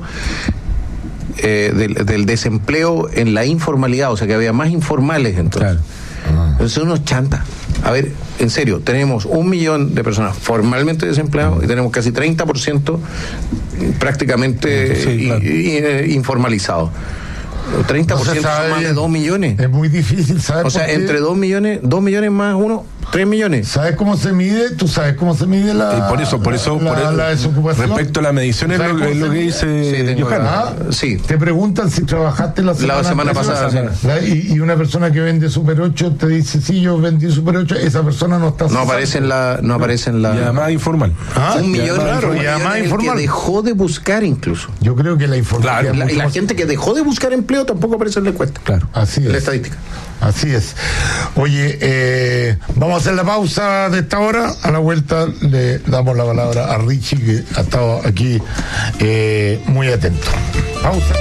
Eh, del, del desempleo en la informalidad, o sea que había más informales entonces. Claro. Entonces son unos chantas. A ver, en serio, tenemos un millón de personas formalmente desempleados mm. y tenemos casi treinta por ciento prácticamente sí, claro. i, i, informalizados. treinta por ciento son más de dos millones. Es muy difícil, ¿sabes? O sea, entre dos millones, dos millones más uno, tres millones. ¿Sabes cómo se mide? ¿Tú sabes cómo se mide la, y por eso, por eso, la, por eso, la desocupación? Respecto a la medición es lo, es lo que dice sí, Johanna. Ah, sí. Te preguntan si trabajaste la semana, la semana pasada. La, y, y una persona que vende Super ocho te dice, sí, yo vendí Super ocho, esa persona no está... No aparece en la... No aparece en la... Y además informal. Ah, un millón, claro, y además informal. Que dejó de buscar incluso. Yo creo que la informalidad... Claro, la, y la gente que dejó de buscar empleo tampoco aparece en la encuesta. Claro. Así es. La estadística. Así es. Oye, eh, vamos a hacer la pausa de esta hora. A la vuelta le damos la palabra a Richie, que ha estado aquí eh, muy atento. Pausa.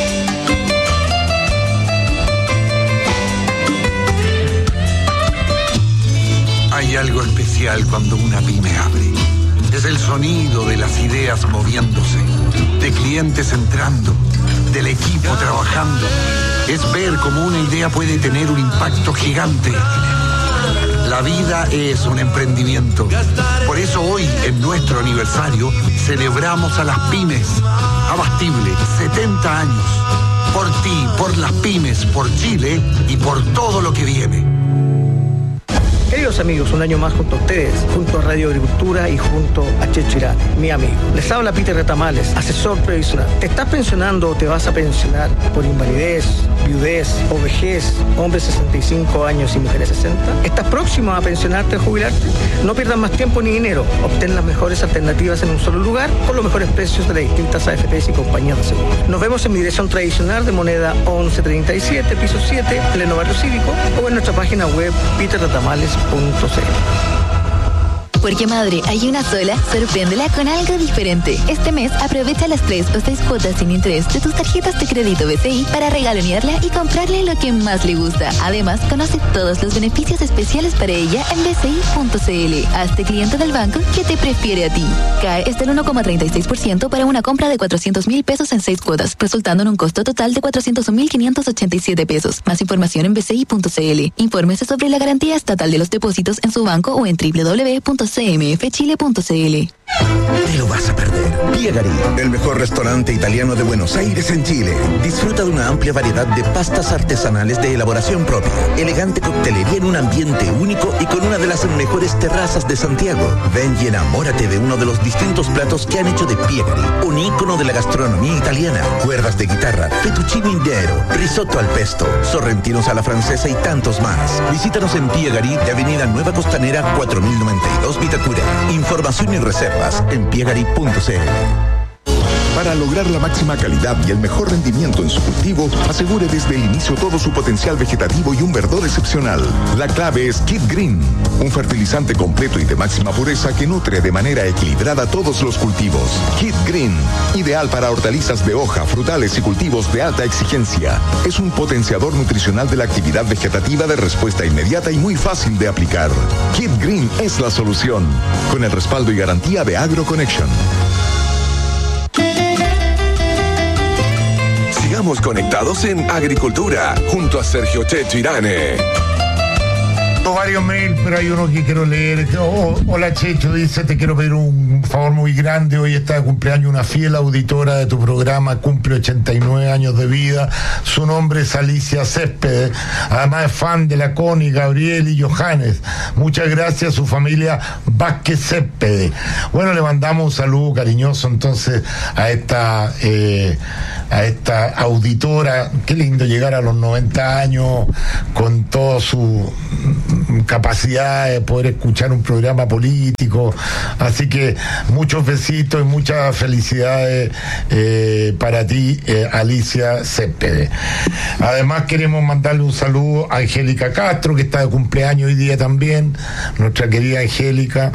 Hay algo especial cuando una pyme abre. Es el sonido de las ideas moviéndose, de clientes entrando, del equipo trabajando. Es ver cómo una idea puede tener un impacto gigante. La vida es un emprendimiento. Por eso hoy, en nuestro aniversario, celebramos a las pymes. Abastible, setenta años. Por ti, por las pymes, por Chile y por todo lo que viene. Queridos amigos, un año más junto a ustedes, junto a Radio Agricultura y junto a Checho Irán, mi amigo. Les habla Peter Retamales, asesor previsional. ¿Te estás pensionando o te vas a pensionar por invalidez, viudez o vejez, hombres sesenta y cinco años y mujeres sesenta? ¿Estás próximo a pensionarte o jubilarte? No pierdas más tiempo ni dinero. Obtén las mejores alternativas en un solo lugar con los mejores precios de las distintas A F Pes y compañías de seguro. Nos vemos en mi dirección tradicional de moneda once treinta y siete, piso siete, pleno barrio cívico, o en nuestra página web peter retamales punto c l. Porque madre, hay una sola, sorpréndela con algo diferente. Este mes aprovecha las tres o seis cuotas sin interés de tus tarjetas de crédito B C I para regalonearla y comprarle lo que más le gusta. Además, conoce todos los beneficios especiales para ella en b c i punto c l. Hazte cliente del banco que te prefiere a ti. C A E es del uno coma treinta y seis por ciento para una compra de cuatrocientos mil pesos en seis cuotas, resultando en un costo total de cuatrocientos mil quinientos ochenta y siete pesos. Más información en b c i punto c l. Infórmese sobre la garantía estatal de los depósitos en su banco o en doble u doble u doble u punto c m f chile punto c l. Te lo vas a perder. Piegari, el mejor restaurante italiano de Buenos Aires en Chile. Disfruta de una amplia variedad de pastas artesanales de elaboración propia, elegante coctelería en un ambiente único y con una de las mejores terrazas de Santiago. Ven y enamórate de uno de los distintos platos que han hecho de Piegari, un ícono de la gastronomía italiana. Cuerdas de guitarra, fettuccine intero, risotto al pesto, sorrentinos a la francesa y tantos más. Visítanos en Piegari de Avenida Nueva Costanera cuatro mil noventa y dos Vitacura. Información y reservas en piegari punto c l. Para lograr la máxima calidad y el mejor rendimiento en su cultivo, asegure desde el inicio todo su potencial vegetativo y un verdor excepcional. La clave es Kid Green, un fertilizante completo y de máxima pureza que nutre de manera equilibrada todos los cultivos. Kid Green, ideal para hortalizas de hoja, frutales y cultivos de alta exigencia. Es un potenciador nutricional de la actividad vegetativa de respuesta inmediata y muy fácil de aplicar. Kid Green es la solución, con el respaldo y garantía de AgroConnection. Sigamos conectados en Agricultura, junto a Sergio Checho Irane. Varios mails, pero hay uno que quiero leer. Oh, hola Checho, dice, te quiero pedir un favor muy grande. Hoy está de cumpleaños una fiel auditora de tu programa, cumple ochenta y nueve años de vida. Su nombre es Alicia Céspedes, además es fan de la Connie, Gabriel y Johannes. Muchas gracias a su familia Vázquez Céspedes. Bueno, le mandamos un saludo cariñoso entonces a esta eh, a esta auditora. Qué lindo llegar a los noventa años con todo su capacidad de poder escuchar un programa político, así que muchos besitos y muchas felicidades eh, para ti, eh, Alicia Céspedes. Además queremos mandarle un saludo a Angélica Castro, que está de cumpleaños hoy día también, nuestra querida Angélica,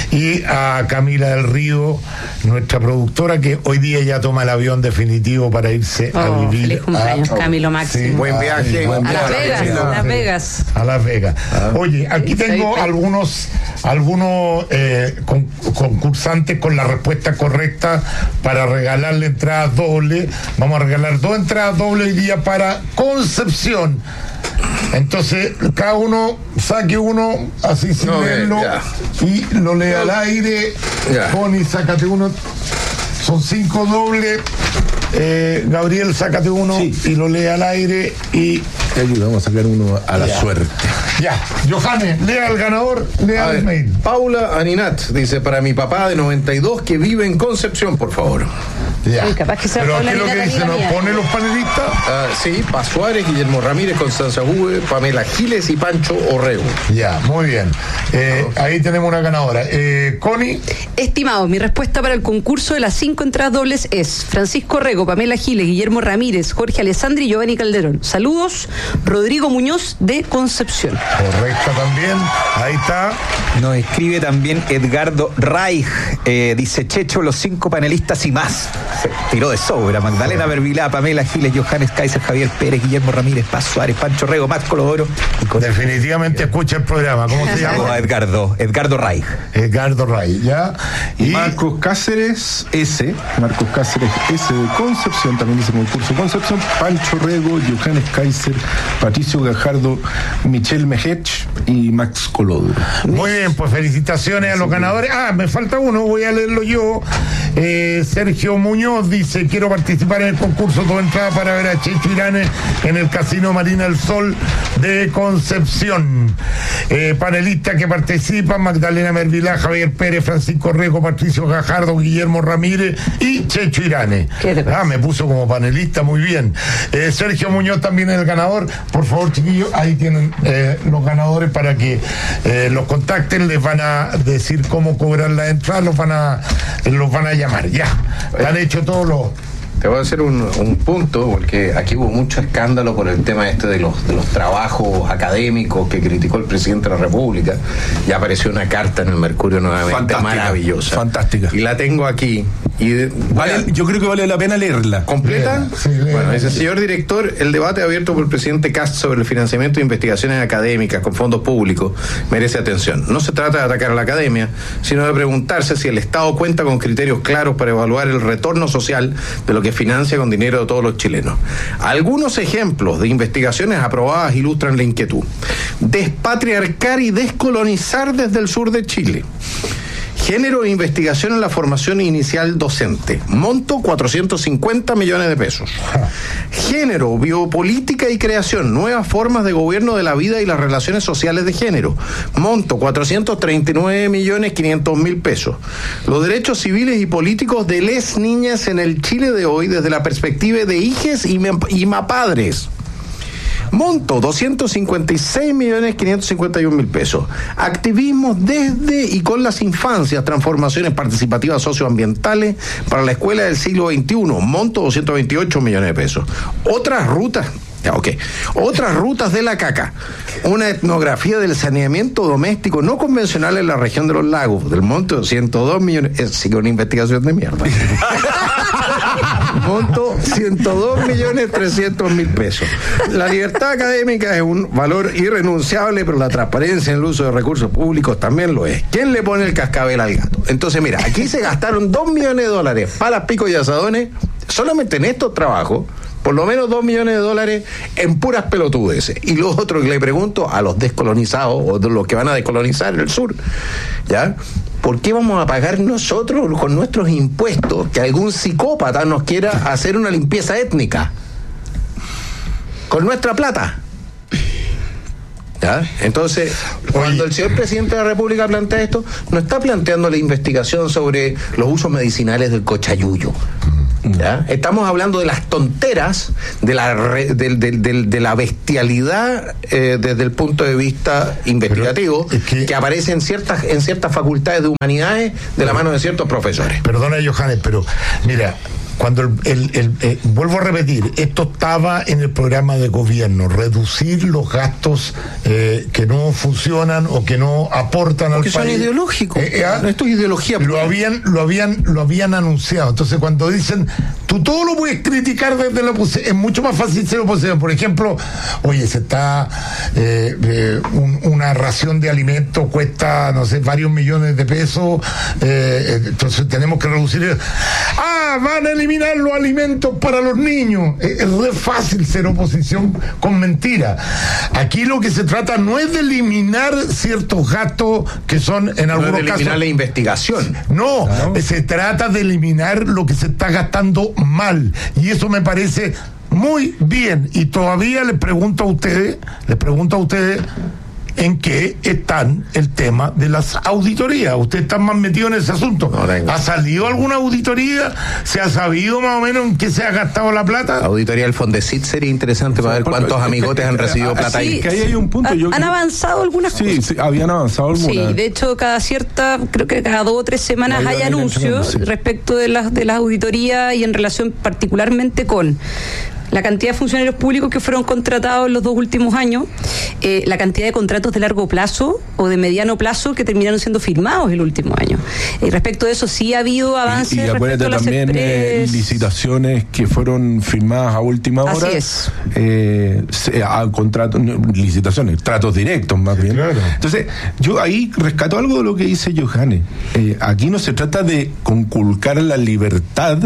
y a Camila del Río, nuestra productora, que hoy día ya toma el avión definitivo para irse oh, a vivir feliz cumpleaños, a, Camilo Máximo. Sí, buen viaje, a, buen a Las Vegas, sí, a Las Vegas. A Las Vegas. Ah. Oye, aquí tengo algunos algunos eh, con, concursantes con la respuesta correcta para regalarle entradas dobles. Vamos a regalar dos entradas dobles hoy día para Concepción. Entonces, cada uno saque uno así sin no, leerlo y lo lee al aire. Connie, sácate uno. Son cinco dobles. Eh, Gabriel, sácate uno sí. y lo lee al aire y te ayudamos a sacar uno a la ya. suerte. Ya, Johannes, lea al ganador, lea el mail. Paula Aninat dice, para mi papá de noventa y dos que vive en Concepción, por favor. Ya. Sí, capaz que sea pero Paula aquí lo que dice, ¿nos pone los panelistas? Uh, sí, Paz Suárez, Guillermo Ramírez, Constanza Hube, Pamela Giles y Pancho Orrego. Ya, muy bien. Eh, ahí tenemos una ganadora. Eh, Connie. Estimado, mi respuesta para el concurso de las cinco entradas dobles es Francisco Orrego, Pamela Giles, Guillermo Ramírez, Jorge Alessandri y Giovanni Calderón. Saludos, Rodrigo Muñoz de Concepción. Correcta también, ahí está. Nos escribe también Edgardo Reich, eh, dice Checho, los cinco panelistas y más. Se tiró de sobra. Magdalena sí. Bervilá, Pamela Giles, Johannes Kaiser, Javier Pérez, Guillermo Ramírez, Paz Suárez, Pancho Rego, Max Colodoro. Y con... Definitivamente escucha el programa. ¿Cómo se llama? Edgardo, Edgardo Reich. Edgardo Reich, ya. Y, y Marcos Cáceres S, Marcos Cáceres S de Concepción, también dice concurso Concepción, Pancho Rego, Johannes Kaiser, Patricio Gajardo, Michelle Mejech y Max Colodoro. Muy bien, pues felicitaciones a los ganadores. Ah, me falta uno, voy a leerlo yo. Eh, Sergio Muñoz dice, quiero participar en el concurso, dos entradas para ver a Checho Irane en el Casino Marina del Sol de Concepción. Eh, panelistas que participan, Magdalena Mervilá, Javier Pérez, Francisco Rego, Patricio Gajardo, Guillermo Ramírez y Checho Irane. Ah, me puso como panelista, muy bien. Eh, Sergio Muñoz también es el ganador. Por favor, chiquillos, ahí tienen eh, los ganadores para que eh, los contacten, les van a decir cómo cobrar la entrada, los van a, los van a llamar. Ya, han hecho todos los... Te voy a hacer un, un punto, porque aquí hubo mucho escándalo por el tema este de los, de los trabajos académicos que criticó el presidente de la República. Ya apareció una carta en el Mercurio nuevamente, fantástica, maravillosa. Fantástica. Y la tengo aquí. Y de, vale, yo creo que vale la pena leerla. ¿Completa? Sí, bueno, dice, señor director, el debate abierto por el presidente Kast sobre el financiamiento de investigaciones académicas con fondos públicos merece atención. No se trata de atacar a la academia, sino de preguntarse si el Estado cuenta con criterios claros para evaluar el retorno social de lo que financia con dinero de todos los chilenos. Algunos ejemplos de investigaciones aprobadas ilustran la inquietud. Despatriarcar y descolonizar desde el sur de Chile. Género e investigación en la formación inicial docente. Monto cuatrocientos cincuenta millones de pesos. Género, biopolítica y creación. Nuevas formas de gobierno de la vida y las relaciones sociales de género. Monto cuatrocientos treinta y nueve millones quinientos mil pesos. Los derechos civiles y políticos de les niñas en el Chile de hoy desde la perspectiva de hijes y, y mapadres. Monto doscientos cincuenta y seis millones quinientos cincuenta y un mil pesos. Activismo desde y con las infancias, transformaciones participativas socioambientales para la escuela del siglo veintiuno. Monto doscientos veintiocho millones de pesos. Otras rutas. Ya, ok. Otras rutas de la caca. Una etnografía del saneamiento doméstico no convencional en la región de los lagos. Del monto de ciento dos millones. Es sí, una investigación de mierda. Monto ciento dos millones trescientos mil pesos. La libertad académica es un valor irrenunciable, pero la transparencia en el uso de recursos públicos también lo es. ¿Quién le pone el cascabel al gato? Entonces, mira, aquí se gastaron dos millones de dólares para picos y asadones solamente en estos trabajos. Por lo menos dos millones de dólares en puras pelotudeces. Y lo otro que le pregunto a los descolonizados o de los que van a descolonizar el sur, ¿ya? ¿Por qué vamos a pagar nosotros con nuestros impuestos que algún psicópata nos quiera hacer una limpieza étnica? Con nuestra plata. ¿Ya? Entonces, cuando el señor presidente de la República plantea esto, no está planteando la investigación sobre los usos medicinales del cochayuyo. ¿Ya? Estamos hablando de las tonteras, de la re, de, de, de, de la bestialidad eh, desde el punto de vista investigativo, es que, que aparece en ciertas, en ciertas facultades de humanidades de la mano de ciertos profesores. Perdona, Johannes, pero mira, cuando el, el, el eh, vuelvo a repetir, esto estaba en el programa de gobierno, reducir los gastos eh, que no funcionan o que no aportan Porque al país. Son ideológicos. Eh, eh, esto es ideología. Lo habían, lo habían, lo habían anunciado. Entonces, cuando dicen, tú todo lo puedes criticar desde la oposición, es mucho más fácil ser oposición. Por ejemplo, oye, se está eh, eh, un, una ración de alimentos cuesta, no sé, varios millones de pesos. Eh, entonces tenemos que reducir. Ah, van a eliminar los alimentos para los niños. Es, es re fácil ser oposición con mentira. Aquí lo que se trata no es de eliminar ciertos gastos que son en no algunos es de eliminar casos la investigación. no, claro. Se trata de eliminar lo que se está gastando mal, y eso me parece muy bien. Y todavía les pregunto a ustedes, les pregunto a ustedes en qué están el tema de las auditorías. Ustedes están más metidos en ese asunto. No, ¿ha salido alguna auditoría? ¿Se ha sabido más o menos en qué se ha gastado la plata? La auditoría del Fondesit sería interesante, o sea, para ver cuántos amigotes han recibido plata ahí. Sí, que ahí hay un punto. ¿Han, yo, ¿Han avanzado algunas sí, cosas? Sí, habían avanzado algunas. Sí, de hecho, cada cierta, creo que cada dos o tres semanas no, hay anuncios sí. respecto de las de las auditorías y en relación particularmente con la cantidad de funcionarios públicos que fueron contratados en los dos últimos años, eh, la cantidad de contratos de largo plazo o de mediano plazo que terminaron siendo firmados el último año. Y respecto de eso sí ha habido avances. Y, y acuérdate respecto a también eh, licitaciones que fueron firmadas a última hora. Así es. Eh, a contratos, licitaciones, tratos directos más bien. Claro. Entonces, yo ahí rescato algo de lo que dice Johannes. Eh, aquí no se trata de conculcar la libertad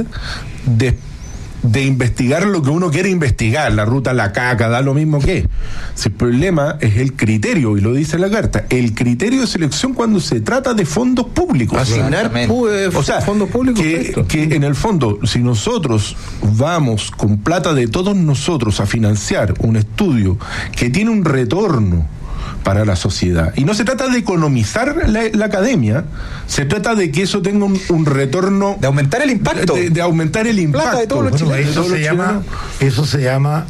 de de investigar lo que uno quiere investigar, la ruta, la caca, da lo mismo que. Si el problema es el criterio, y lo dice la carta, el criterio de selección cuando se trata de fondos públicos. Asignar pu- o sea, fondos públicos. Que, que en el fondo, si nosotros vamos con plata de todos nosotros a financiar un estudio que tiene un retorno para la sociedad, y no se trata de economizar la, la academia, se trata de que eso tenga un, un retorno, de aumentar el impacto, de, de aumentar el impacto. Plata de todos los bueno, chilenos. Eso, se llama, eso se llama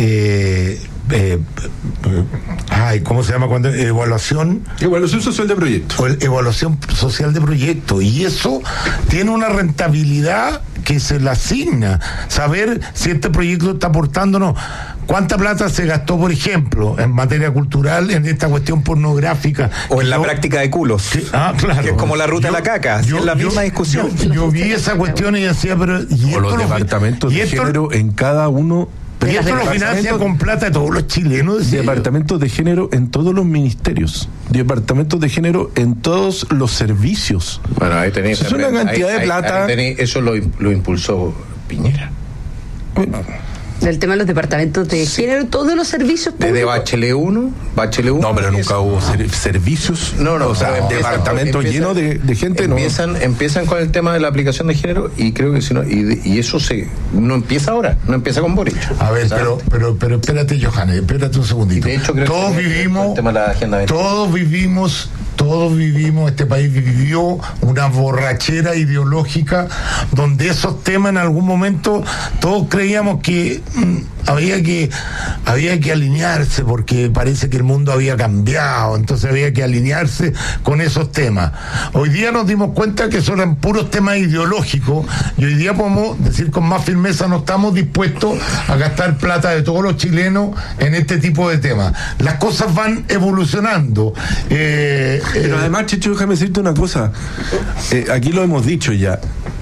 eh, eh, eh, ay, ¿cómo se llama cuando? Evaluación evaluación social de proyecto. Evaluación social de proyecto, y eso tiene una rentabilidad que se le asigna, saber si este proyecto está aportando o no. ¿Cuánta plata se gastó, por ejemplo, en materia cultural, en esta cuestión pornográfica? O en la yo, práctica de culos. Que, ah, claro. Que es como la ruta yo, de la caca. Yo, es la yo, misma discusión. Yo, yo vi esa cuestión y decía, pero... ¿y o los departamentos de esto, género en cada uno... Pero esto lo financia con plata de todos los chilenos. Departamentos de género en todos los ministerios. Departamentos de género en todos los servicios. Bueno, ahí tenéis... Es una cantidad ahí, de plata... Ahí, ahí tenéis, eso lo, lo impulsó Piñera. Bueno, del tema de los departamentos de sí. género, todos los servicios públicos. Desde Bachelet uno, Bachelet uno. No, pero nunca hubo ser, servicios. No, no, o sea, empiezan, departamentos llenos de, de gente. Empiezan, no. empiezan con el tema de la aplicación de género y creo que si no, y, y eso se no empieza ahora, no empieza con Boric. A ver, pero, pero, pero espérate, Johannes, espérate un segundito. De hecho, creo todos que vivimos, el tema de la agenda todos vivimos. Todos vivimos, este país vivió una borrachera ideológica donde esos temas en algún momento todos creíamos que mmm, había que había que alinearse porque parece que el mundo había cambiado, entonces había que alinearse con esos temas. Hoy día nos dimos cuenta que son eran puros temas ideológicos y hoy día podemos decir con más firmeza no estamos dispuestos a gastar plata de todos los chilenos en este tipo de temas. Las cosas van evolucionando. Eh, Pero además, Checho, déjame decirte una cosa. Eh, aquí lo hemos dicho ya.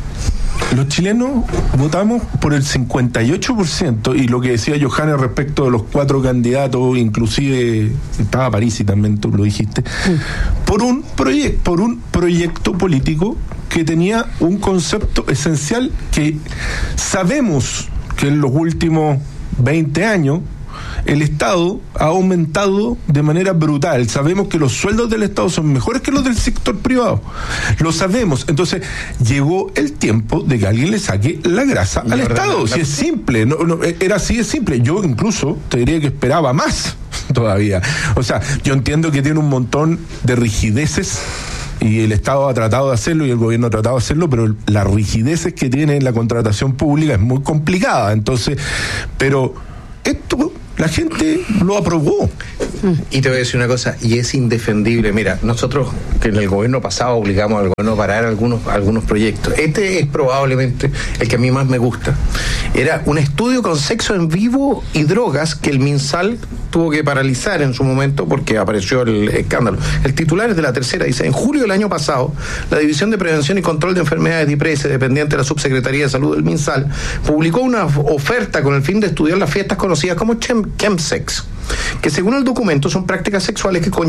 Los chilenos votamos por el cincuenta y ocho por ciento y lo que decía Johannes respecto de los cuatro candidatos, inclusive estaba París y también tú lo dijiste, por un proyecto, por un proyecto político que tenía un concepto esencial que sabemos que en los últimos veinte años el Estado ha aumentado de manera brutal. Sabemos que los sueldos del Estado son mejores que los del sector privado. Lo sabemos. Entonces, llegó el tiempo de que alguien le saque la grasa al Estado. Si es simple, no, no, era así de simple. Yo incluso te diría que esperaba más todavía. O sea, yo entiendo que tiene un montón de rigideces y el Estado ha tratado de hacerlo y el gobierno ha tratado de hacerlo, pero las rigideces que tiene la contratación pública es muy complicada. Entonces, pero esto la gente lo aprobó. Y te voy a decir una cosa, y es indefendible. Mira, nosotros que en el gobierno pasado obligamos al gobierno a parar algunos, algunos proyectos. Este es probablemente el que a mí más me gusta. Era un estudio con sexo en vivo y drogas que el MinSal tuvo que paralizar en su momento porque apareció el escándalo. El titular es de La Tercera, dice: en julio del año pasado, la División de Prevención y Control de Enfermedades DIPRESE, dependiente de la Subsecretaría de Salud del MinSal, publicó una oferta con el fin de estudiar las fiestas conocidas como Chem- Chemsex, que según el documento son prácticas sexuales que con